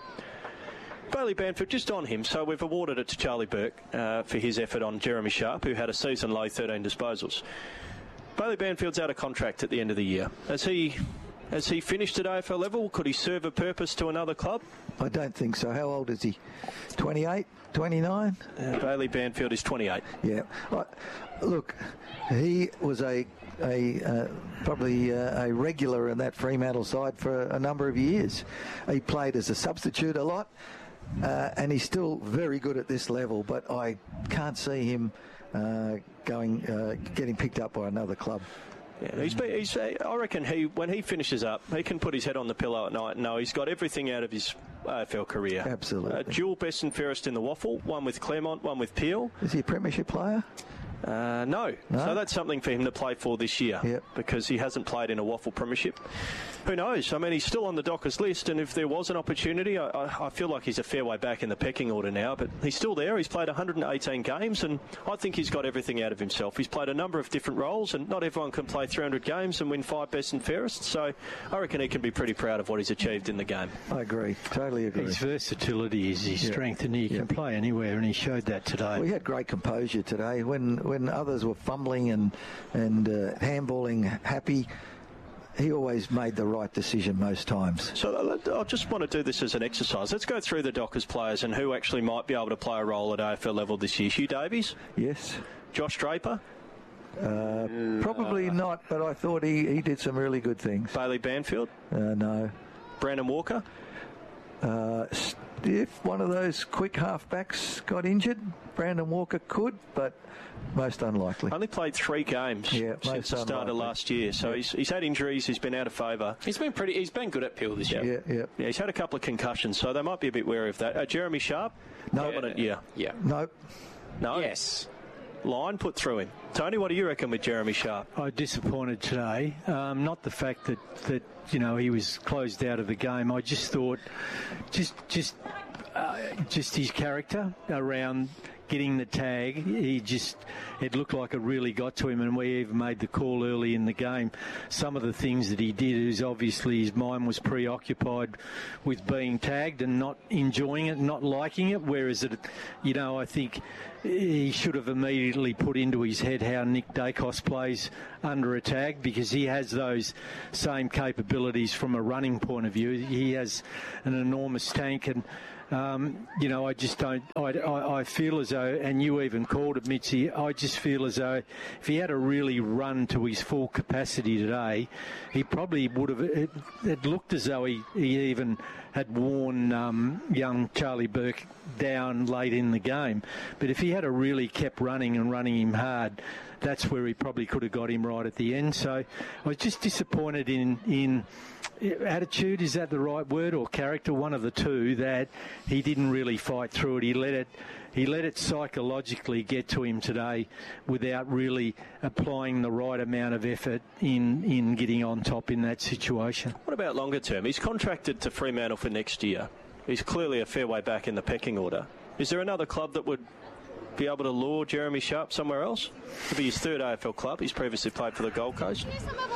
C: Bailey Banfield just on him, so we've awarded it to Charlie Burke uh, for his effort on Jeremy Sharp, who had a season low thirteen disposals. Bailey Banfield's out of contract at the end of the year. Has he... Has he finished at A F L level? Could he serve a purpose to another club?
D: I don't think so. How old is he? twenty-eight, twenty-nine?
C: Uh, Bailey Banfield is twenty-eight.
D: Yeah. I, look, he was a a uh, probably uh, a regular in that Fremantle side for a number of years. He played as a substitute a lot, uh, and he's still very good at this level. But I can't see him uh, going uh, getting picked up by another club.
C: Yeah, he's, he's, I reckon he, when he finishes up, he can put his head on the pillow at night and know he's got everything out of his A F L career.
D: Absolutely.
C: Uh, dual best and fairest in the waffle, one with Claremont, one with Peel.
D: Is he a premiership player?
C: Uh, no. no. So that's something for him to play for this year
D: yep.
C: because he hasn't played in a waffle premiership. Who knows? I mean, he's still on the Dockers list, and if there was an opportunity, I, I, I feel like he's a fair way back in the pecking order now, but he's still there. He's played one hundred eighteen games, and I think he's got everything out of himself. He's played a number of different roles, and not everyone can play three hundred games and win five best and fairest, so I reckon he can be pretty proud of what he's achieved in the game.
D: I agree. Totally agree.
A: His versatility is his yep. strength, and he yep. can play anywhere, and he showed that today.
D: Well, he had great composure today. When when others were fumbling and, and uh, handballing happy, he always made the right decision most times.
C: So I just want to do this as an exercise. Let's go through the Dockers players and who actually might be able to play a role at A F L level this year. Hugh Davies?
D: Yes.
C: Josh Draper?
D: Uh, probably not, but I thought he, he did some really good things.
C: Bailey Banfield?
D: Uh, no.
C: Brandon Walker?
D: Uh, if one of those quick halfbacks got injured, Brandon Walker could, but most unlikely.
C: Only played three games
D: yeah,
C: since the start of last year, so yeah. he's, he's had injuries. He's been out of favour.
B: He's been pretty. He's been good at Peel this year.
D: Yeah, yeah.
C: Yeah, he's had a couple of concussions, so they might be a bit wary of that. Uh, Jeremy Sharp?
D: No.
C: Dominant year.
B: Yeah.
D: No.
C: No?
B: Yes.
C: Line put through him. Tony, what do you reckon with Jeremy Sharp?
A: I was disappointed today. Um, not the fact that, that, you know, he was closed out of the game. I just thought, just, just, uh, just his character around getting the tag, he just, it looked like it really got to him, and we even made the call early in the game. Some of the things that he did is obviously his mind was preoccupied with being tagged and not enjoying it, not liking it, whereas, it, you know, I think he should have immediately put into his head how Nick Dacos plays under a tag, because he has those same capabilities from a running point of view. He has an enormous tank, and Um, you know, I just don't, I, I, I feel as though, and you even called it, Mitzi, I just feel as though if he had a really run to his full capacity today, he probably would have, it, it looked as though he, he even had worn um, young Charlie Burke down late in the game. But if he had a really kept running and running him hard, that's where he probably could have got him right at the end. So I was just disappointed in, in attitude, is that the right word, or character, one of the two, that he didn't really fight through it. He let it he let it psychologically get to him today without really applying the right amount of effort in, in getting on top in that situation.
C: What about longer term? He's contracted to Fremantle for next year. He's clearly a fair way back in the pecking order. Is there another club that would be able to lure Jeremy Sharp somewhere else? Could be his third A F L club. He's previously played for the Gold Coast.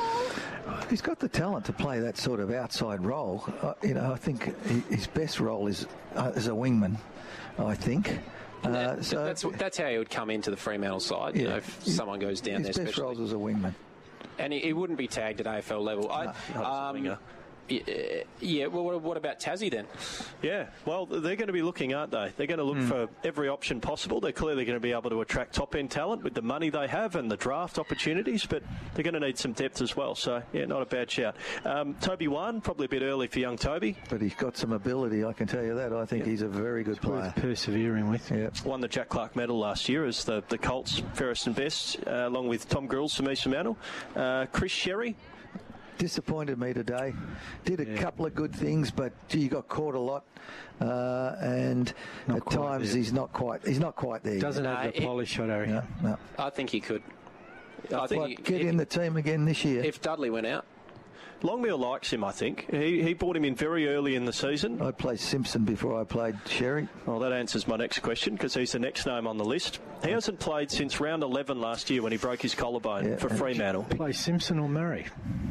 D: He's got the talent to play that sort of outside role. Uh, you know, I think he, his best role is uh, as a wingman, I think. Uh,
B: that,
D: so
B: that's that's how he would come into the Fremantle side,
D: yeah,
B: you know, if
D: his,
B: someone goes down
D: his
B: there.
D: His best role is as a wingman.
B: And he, he wouldn't be tagged at A F L level.
C: No,
B: I,
C: not as a
B: um,
C: winger.
B: Yeah, well, what, what about Tassie then?
C: Yeah, well, they're going to be looking, aren't they? They're going to look mm. for every option possible. They're clearly going to be able to attract top-end talent with the money they have and the draft opportunities, but they're going to need some depth as well. So, yeah, not a bad shout. Um, Toby Wan, probably a bit early for young Toby.
D: But he's got some ability, I can tell you that. I think yeah. he's a very good
A: it's
D: player.
A: Worth persevering with.
D: Yeah.
C: Won the Jack Clark medal last year as the, the Colts fairest and best, uh, along with Tom Grills from East Fremantle. Uh, Chris Sherry.
D: Disappointed me today. Did a yeah. couple of good things, but gee, he got caught a lot, uh, and not at times there. he's not quite. He's not quite there.
A: Doesn't
B: no,
A: have the
B: it,
A: polish, I reckon.
D: No, no.
B: I think he could. I
D: think
B: think
D: he,
B: he,
D: get in the team again this year.
B: If Dudley went out.
C: Longmuir likes him, I think. He he brought him in very early in the season.
D: I played Simpson before I played Sherry.
C: Well, that answers my next question, because he's the next name on the list. He hasn't played since round eleven last year when he broke his collarbone yeah, for Fremantle.
A: Play Simpson or Murray?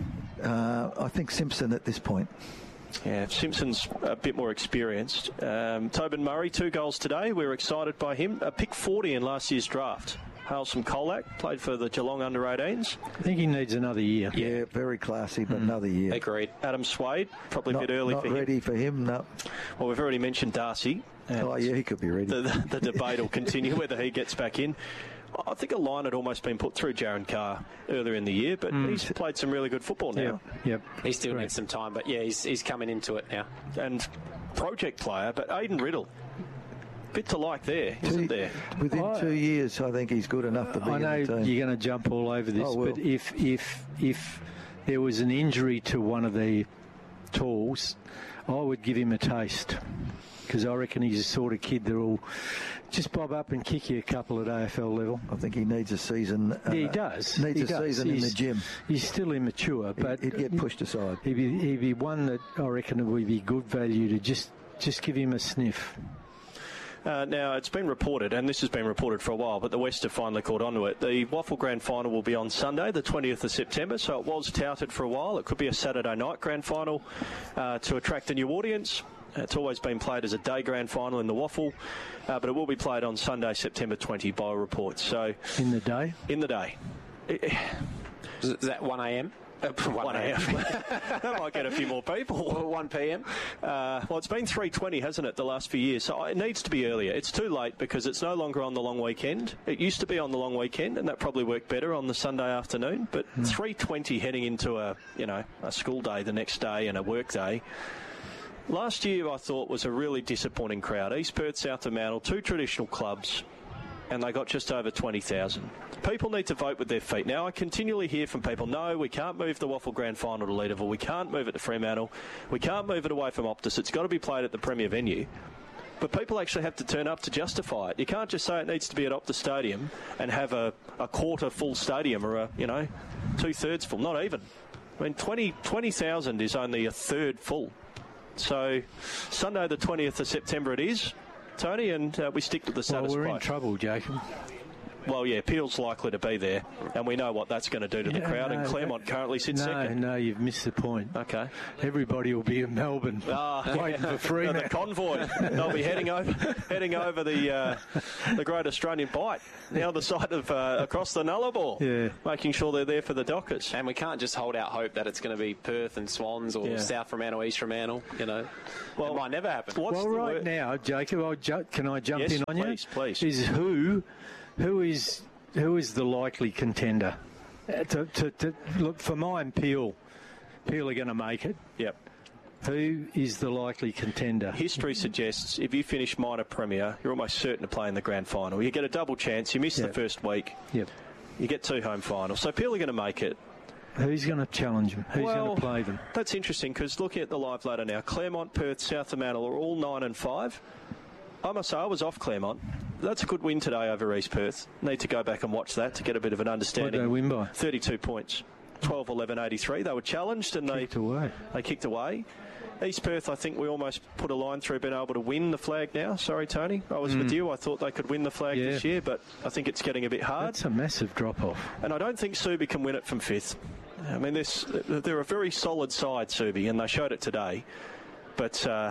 D: Uh, I think Simpson at this point.
C: Yeah, Simpson's a bit more experienced. Um, Tobin Murray, two goals today. We were excited by him. A pick forty in last year's draft. Hails from Colac, played for the Geelong under eighteens.
A: I think he needs another year.
D: Yeah, yeah very classy, but mm. another year.
B: Agreed.
C: Adam Swade, probably
D: not,
C: a bit early
D: not
C: for him.
D: Not ready for him, no.
C: Well, we've already mentioned Darcy.
D: Oh, yeah, he could be ready.
C: The, the, the debate will continue whether he gets back in. I think a line had almost been put through Jaron Carr earlier in the year, but mm. he's played some really good football now.
A: Yep. yep.
B: He still Correct. needs some time, but yeah, he's he's coming into it now.
C: And project player, but Aidan Riddle, bit to like there, isn't
D: two,
C: there?
D: Within
A: I,
D: two years, I think he's good enough to be
A: I know
D: in the team.
A: You're going to jump all over this,
D: oh, well.
A: but if if if there was an injury to one of the tools, I would give him a taste. Because I reckon he's the sort of kid that will just bob up and kick you a couple at A F L level.
D: I think he needs a season. Uh,
A: yeah, he does.
D: Needs
A: he
D: a
A: does.
D: season
A: he's,
D: in the gym.
A: He's still immature, but
D: he'd get pushed aside.
A: He'd be, he'd be one that I reckon would be good value to just just give him a sniff.
C: Uh, now, it's been reported, and this has been reported for a while, but the West have finally caught on to it. The Waffle Grand Final will be on Sunday, the twentieth of September, so it was touted for a while. It could be a Saturday night Grand Final uh, to attract a new audience. It's always been played as a day Grand Final in the Waffle, uh, but it will be played on Sunday, September twentieth, by reports. So
A: in the day?
C: In the day.
B: Is that one a m? Uh,
C: one a m That might get a few more people.
B: Well, one p m
C: Uh, well, it's been three twenty, hasn't it, the last few years? So it needs to be earlier. It's too late because it's no longer on the long weekend. It used to be on the long weekend, and that probably worked better on the Sunday afternoon. But mm. three twenty heading into a, you know, a school day the next day and a work day. Last year, I thought, was a really disappointing crowd. East Perth, South Fremantle, two traditional clubs, and they got just over twenty thousand. People need to vote with their feet. Now, I continually hear from people, no, we can't move the Waffle Grand Final to Leederville. We can't move it to Fremantle. We can't move it away from Optus. It's got to be played at the premier venue. But people actually have to turn up to justify it. You can't just say it needs to be at Optus Stadium and have a, a quarter full stadium or, a you know, two-thirds full. Not even. I mean, twenty thousand is only a third full. So, Sunday the twentieth of September it is, Tony, and uh, we stick to the status quo.
A: Well, we're in trouble, Jacob.
C: Well, yeah, Peel's likely to be there, and we know what that's going to do to the
A: yeah,
C: crowd,
A: no,
C: and Claremont currently sits
A: no,
C: second.
A: No, you've missed the point.
C: Okay.
A: Everybody will be in Melbourne
C: oh,
A: waiting
C: yeah.
A: for Fremantle.
C: The convoy. They'll be heading over heading over the uh, the Great Australian Bight, the other side of, uh, across the Nullarbor,
A: yeah.
C: making sure they're there for the Dockers.
B: And we can't just hold out hope that it's going to be Perth and Swans or yeah. South Fremantle, East Fremantle, you know. Well, it might never happen.
A: Well, right word? now, Jacob, I'll ju- can I jump
C: yes,
A: in on
C: please,
A: you?
C: Please,
A: please. Is who, who is... Who is the likely contender? Uh, to, to, to, look, for mine, Peel. Peel are going to make it.
C: Yep.
A: Who is the likely contender?
C: History suggests if you finish minor premier, you're almost certain to play in the grand final. You get a double chance. You miss
A: yep.
C: the first week.
A: Yep.
C: You get two home finals. So Peel are going to make it.
A: Who's going to challenge them? Who's
C: well,
A: going to play them?
C: That's interesting because looking at the live ladder now, Claremont, Perth, South Fremantle are all nine and five. I must say, I was off Claremont. That's a good win today over East Perth. Need to go back and watch that to get a bit of an understanding.
A: What did they win by?
C: thirty-two points. twelve eleven eighty-three. They were challenged and
A: kicked
C: they,
A: away.
C: they kicked away. East Perth, I think we almost put a line through being able to win the flag now. Sorry, Tony. I was mm. with you. I thought they could win the flag
A: yeah.
C: this year, but I think it's getting a bit hard.
A: That's a massive drop-off.
C: And I don't think Subi can win it from fifth. I mean, this, they're a very solid side, Subi, and they showed it today. But... Uh,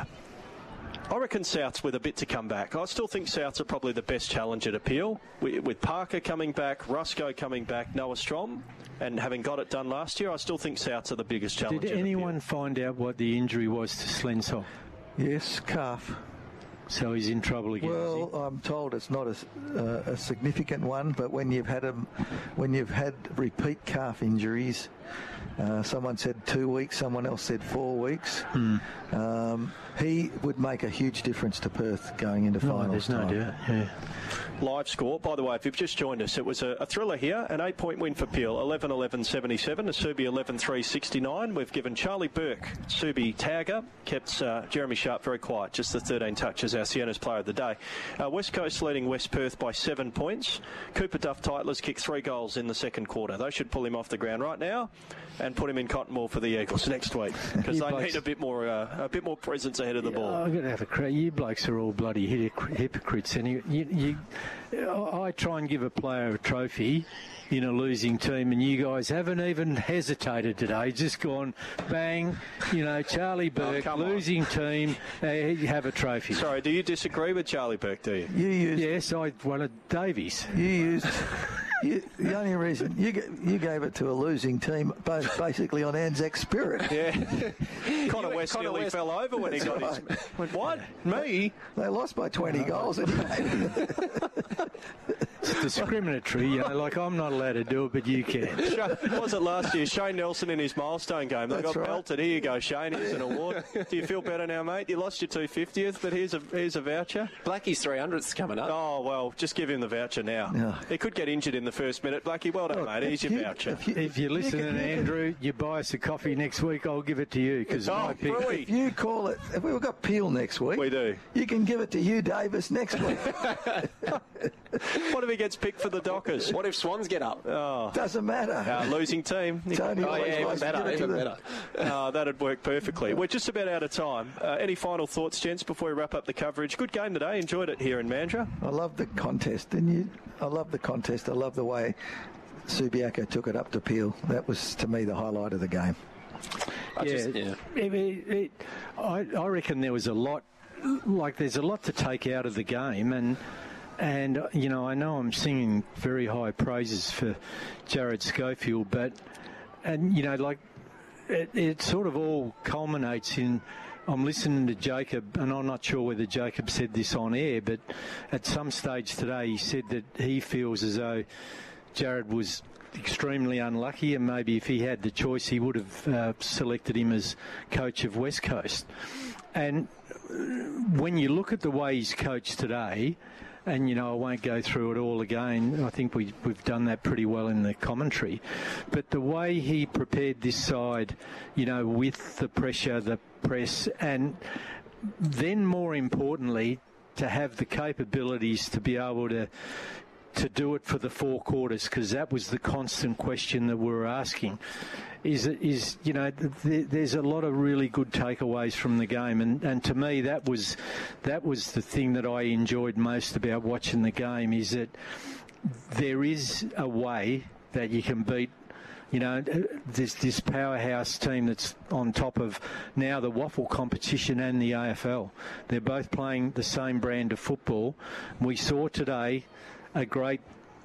C: I reckon Souths with a bit to come back. I still think Souths are probably the best challenger to Peel. With Parker coming back, Rusco coming back, Noah Strom, and having got it done last year, I still think Souths are the biggest challenger.
A: Did anyone find out what the injury was to Slenshoff?
D: Yes, calf.
A: So he's in trouble again.
D: Well, I'm told it's not a, uh, a significant one, but when you've had a, when you've had repeat calf injuries, uh, someone said two weeks, someone else said four weeks.
A: Hmm.
D: Um, he would make a huge difference to Perth going into
A: no,
D: finals.
A: There's no doubt. Yeah.
C: Live score, by the way, if you've just joined us, it was a, a thriller here, an eight-point win for Peel, eleven eleven seventy-seven, a Subi eleven three sixty-nine. We've given Charlie Burke, Subi tagger, kept uh, Jeremy Sharp very quiet, just the thirteen touches, our Sienna's player of the day. Uh, West Coast leading West Perth by seven points. Cooper Duff Titler's kicked three goals in the second quarter. They should pull him off the ground right now and put him in Cottonmore for the Eagles next week because they blokes, need a bit more uh, a bit more presence ahead of the
A: yeah,
C: ball.
A: I'm going to have a crack. You blokes are all bloody hypocrites. And you, you, you, I try and give a player a trophy in a losing team, and you guys haven't even hesitated today. Just gone, bang, you know, Charlie Burke, oh, losing on. team, uh, you have a trophy.
C: Sorry, do you disagree with Charlie Burke, do you?
D: You used...
A: Yes, I wanted Davies.
D: You used... You, the only reason you you gave it to a losing team, both basically on Anzac spirit.
C: Yeah, Connor West Connor nearly West. fell over when That's he got right. his. Went, what? Me?
D: They lost by twenty no. goals.
A: It's discriminatory, you know, like I'm not allowed to do it, but you can.
C: What was it last year? Shane Nelson in his milestone game. They That's got right. belted. Here you go, Shane. Here's an award. Do you feel better now, mate? You lost your two fiftieth, but here's a here's a voucher.
B: Blackie's three hundredth's coming up.
C: Oh well, just give him the voucher now. Yeah. He could get injured in the first minute. Blackie, well done, Look, mate. Here's your
D: you,
C: voucher.
D: If, you,
A: if you're listening, you Andrew, you buy us a coffee next week, I'll give it to you because
C: oh,
A: my pick.
D: If you call it, if we've got Peel next week,
C: we do.
D: You can give it to you, Davis, next week.
C: What if he gets picked for the Dockers?
B: What if Swans get up?
C: Oh.
D: Doesn't matter.
C: Uh, losing team.
D: Tony
B: oh, yeah, even better. Even better.
C: Oh, that'd work perfectly. We're just about out of time. Uh, any final thoughts, gents, before we wrap up the coverage? Good game today. Enjoyed it here in Mandurah.
D: I love the contest, and you. I love the contest. I love the way Subiaco took it up to Peel. That was, to me, the highlight of the game.
A: I yeah, just, yeah. It, it, it, I, I reckon there was a lot. Like, there's a lot to take out of the game, and. And, you know, I know I'm singing very high praises for Jared Schofield, but and you know, like it, it sort of all culminates in. I'm listening to Jacob, and I'm not sure whether Jacob said this on air, but at some stage today he said that he feels as though Jared was extremely unlucky, and maybe if he had the choice he would have uh, selected him as coach of West Coast. And when you look at the way he's coached today, and, you know, I won't go through it all again. I think we, we've done that pretty well in the commentary. But the way he prepared this side, you know, with the pressure, the press, and then more importantly, to have the capabilities to be able to to do it for the four quarters, because that was the constant question that we were asking. Is, is you know, th- there's a lot of really good takeaways from the game, and, and to me that was that was the thing that I enjoyed most about watching the game, is that there is a way that you can beat, you know, this this powerhouse team that's on top of now the waffle competition and the A F L. They're both playing the same brand of football. We saw today a great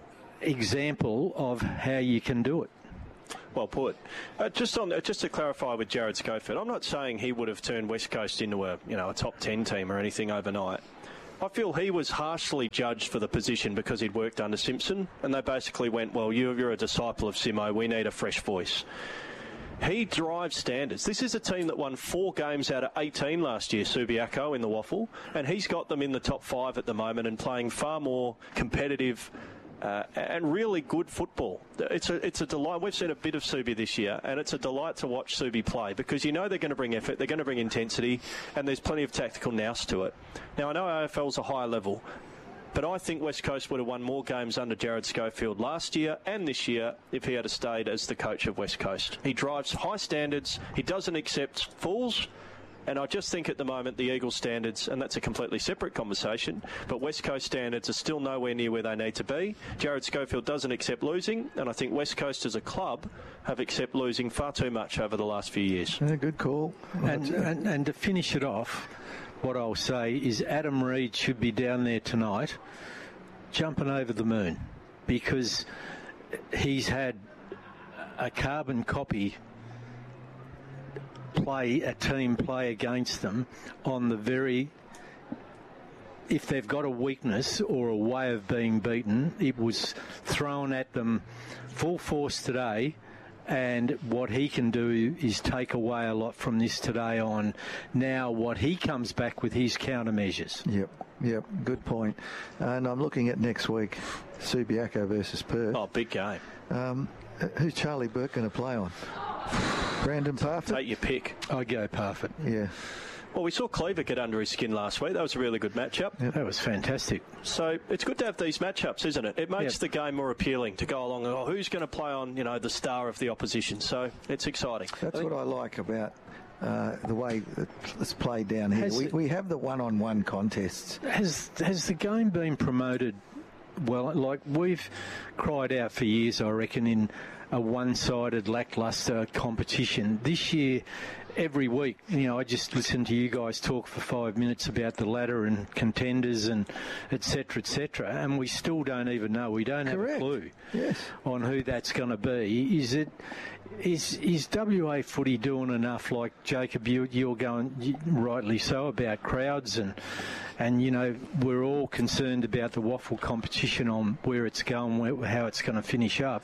A: example of how you can do it.
C: Well put. Uh, just on, uh, just to clarify with Jared Schofield, I'm not saying he would have turned West Coast into a, you know, a top ten team or anything overnight. I feel he was harshly judged for the position because he'd worked under Simpson, and they basically went, well, you, you're a disciple of Simo, we need a fresh voice. He drives standards. This is a team that won four games out of eighteen last year, Subiaco, in the waffle, and he's got them in the top five at the moment and playing far more competitive uh, and really good football. It's a, it's a delight. We've seen a bit of Subi this year, and it's a delight to watch Subi play because you know they're going to bring effort, they're going to bring intensity, and there's plenty of tactical nous to it. Now, I know A F L's a higher level, but I think West Coast would have won more games under Jared Schofield last year and this year if he had stayed as the coach of West Coast. He drives high standards. He doesn't accept fools. And I just think at the moment the Eagles standards, and that's a completely separate conversation, but West Coast standards are still nowhere near where they need to be. Jared Schofield doesn't accept losing, and I think West Coast as a club have accepted losing far too much over the last few years.
D: Yeah, good call.
A: And, and, and to finish it off, what I'll say is Adam Reid should be down there tonight jumping over the moon, because he's had a carbon copy play, a team play against them on the very, if they've got a weakness or a way of being beaten, it was thrown at them full force today. And what he can do is take away a lot from this today on. Now, what he comes back with his countermeasures.
D: Yep, yep, good point. And I'm looking at next week, Subiaco versus Perth.
C: Oh, big game.
D: Um, who's Charlie Burke going to play on? Brandon Parfitt?
C: Take your pick.
A: I go Parfitt.
D: Yeah.
C: Well, we saw Cleaver get under his skin last week. That was a really good matchup.
A: Yeah, that was fantastic.
C: So it's good to have these matchups, isn't it? It makes
A: yep.
C: the game more appealing to go along. Oh, who's going to play on, you know, the star of the opposition? So it's exciting.
D: That's I what I like about uh, the way it's played down here. We,
A: it,
D: we have the one-on-one contests.
A: Has has the game been promoted? Well, like we've cried out for years, I reckon, in a one-sided, lacklustre competition. This year, every week, you know, I just listened to you guys talk for five minutes about the ladder and contenders and et cetera, et cetera, and we still don't even know. We don't
D: Correct.
A: have a clue
D: yes.
A: on who that's going to be. Is it? Is is W A footy doing enough? Like Jacob, you, you're going you, rightly so about crowds and and you know we're all concerned about the waffle competition on where it's going, where, how it's going to finish up.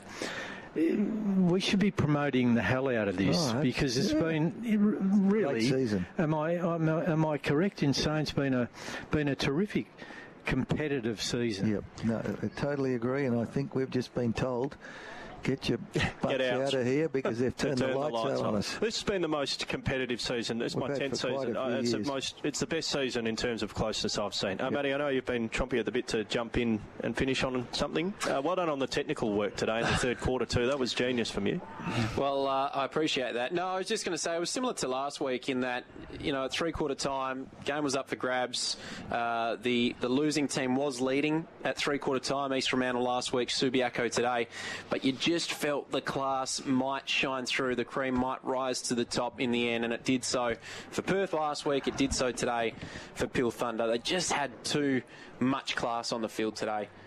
A: We should be promoting the hell out of this oh, because it's yeah. been it really.
D: Great season.
A: Am I am, am I correct in saying it's been a been a terrific competitive season?
D: Yep, no, I totally agree, and I think we've just been told. Get your butts
C: Get out.
D: out of here because they've turned
C: turn
D: the lights,
C: the lights
D: out
C: on.
D: on us.
C: This has been the most competitive season. It's
D: We've
C: my tenth season. Uh, it's, the most, it's the best season in terms of closeness I've seen. Uh, yep. Matty, I know you've been chompy at the bit to jump in and finish on something. Uh, well done on the technical work today in the third quarter too. That was genius from you.
B: Well, uh, I appreciate that. No, I was just going to say it was similar to last week in that, you know, at three-quarter time, game was up for grabs. Uh, the, the losing team was leading at three-quarter time, East Fremantle last week, Subiaco today, but you just felt the class might shine through, the cream might rise to the top in the end, and it did so for Perth last week, it did so today for Peel Thunder. They just had too much class on the field today.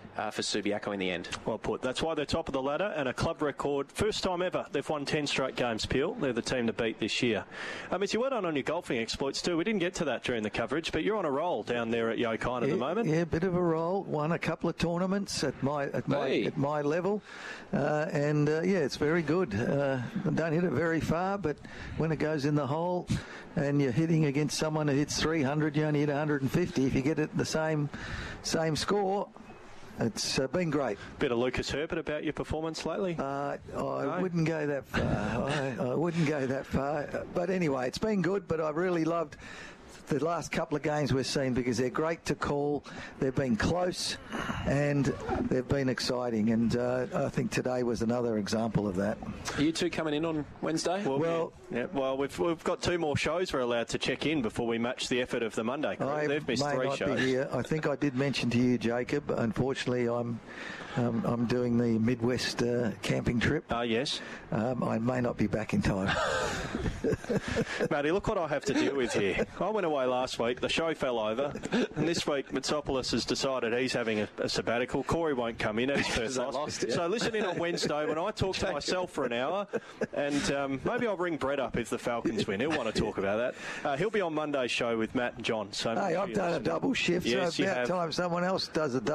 B: uh, for Subiaco in the end.
C: Well put. That's why they're top of the ladder and a club record. First time ever they've won ten straight games, Peel. They're the team to beat this year. Um, as you went on on your golfing exploits too, we didn't get to that during the coverage, but you're on a roll down there at Yokine at
D: yeah,
C: the moment.
D: Yeah, a bit of a roll. Won a couple of tournaments at my at my
B: Hey.
D: at my level, uh, and uh, yeah, it's very good. Uh, don't hit it very far, but when it goes in the hole, and you're hitting against someone who hits three hundred, you only hit one hundred fifty. If you get it the same same score, it's uh, been great.
C: Bit of Lucas Herbert about your performance lately?
D: Uh, I
C: No?
D: wouldn't go that far. I, I wouldn't go that far. But anyway, it's been good, but I really loved the last couple of games we've seen because they're great to call. They've been close and they've been exciting. And uh, I think today was another example of that.
B: Are you two coming in on Wednesday?
C: Well,
D: Well-
C: yeah, well, we've we've got two more shows we're allowed to check in before we match the effort of the Monday crew.
D: I
C: They've missed
D: may
C: three
D: not
C: shows.
D: be here. I think I did mention to you, Jacob. Unfortunately, I'm um, I'm doing the Midwest uh, camping trip.
C: Ah, yes.
D: Um, I may not be back in time.
C: Matty, look what I have to deal with here. I went away last week, the show fell over, and this week Mitsopoulos has decided he's having a, a sabbatical. Corey won't come in, he's first
B: They
C: lost.
B: lost, yeah.
C: So listen in on Wednesday when I talk to myself for an hour, and um, maybe I'll ring Brett up if the Falcons win. He'll want to talk about that. Uh, he'll be on Monday's show with Matt and John. So
D: Hey, I've done a double shift,
C: Yes,
D: so
C: you
D: about
C: have.
D: time someone else does a double.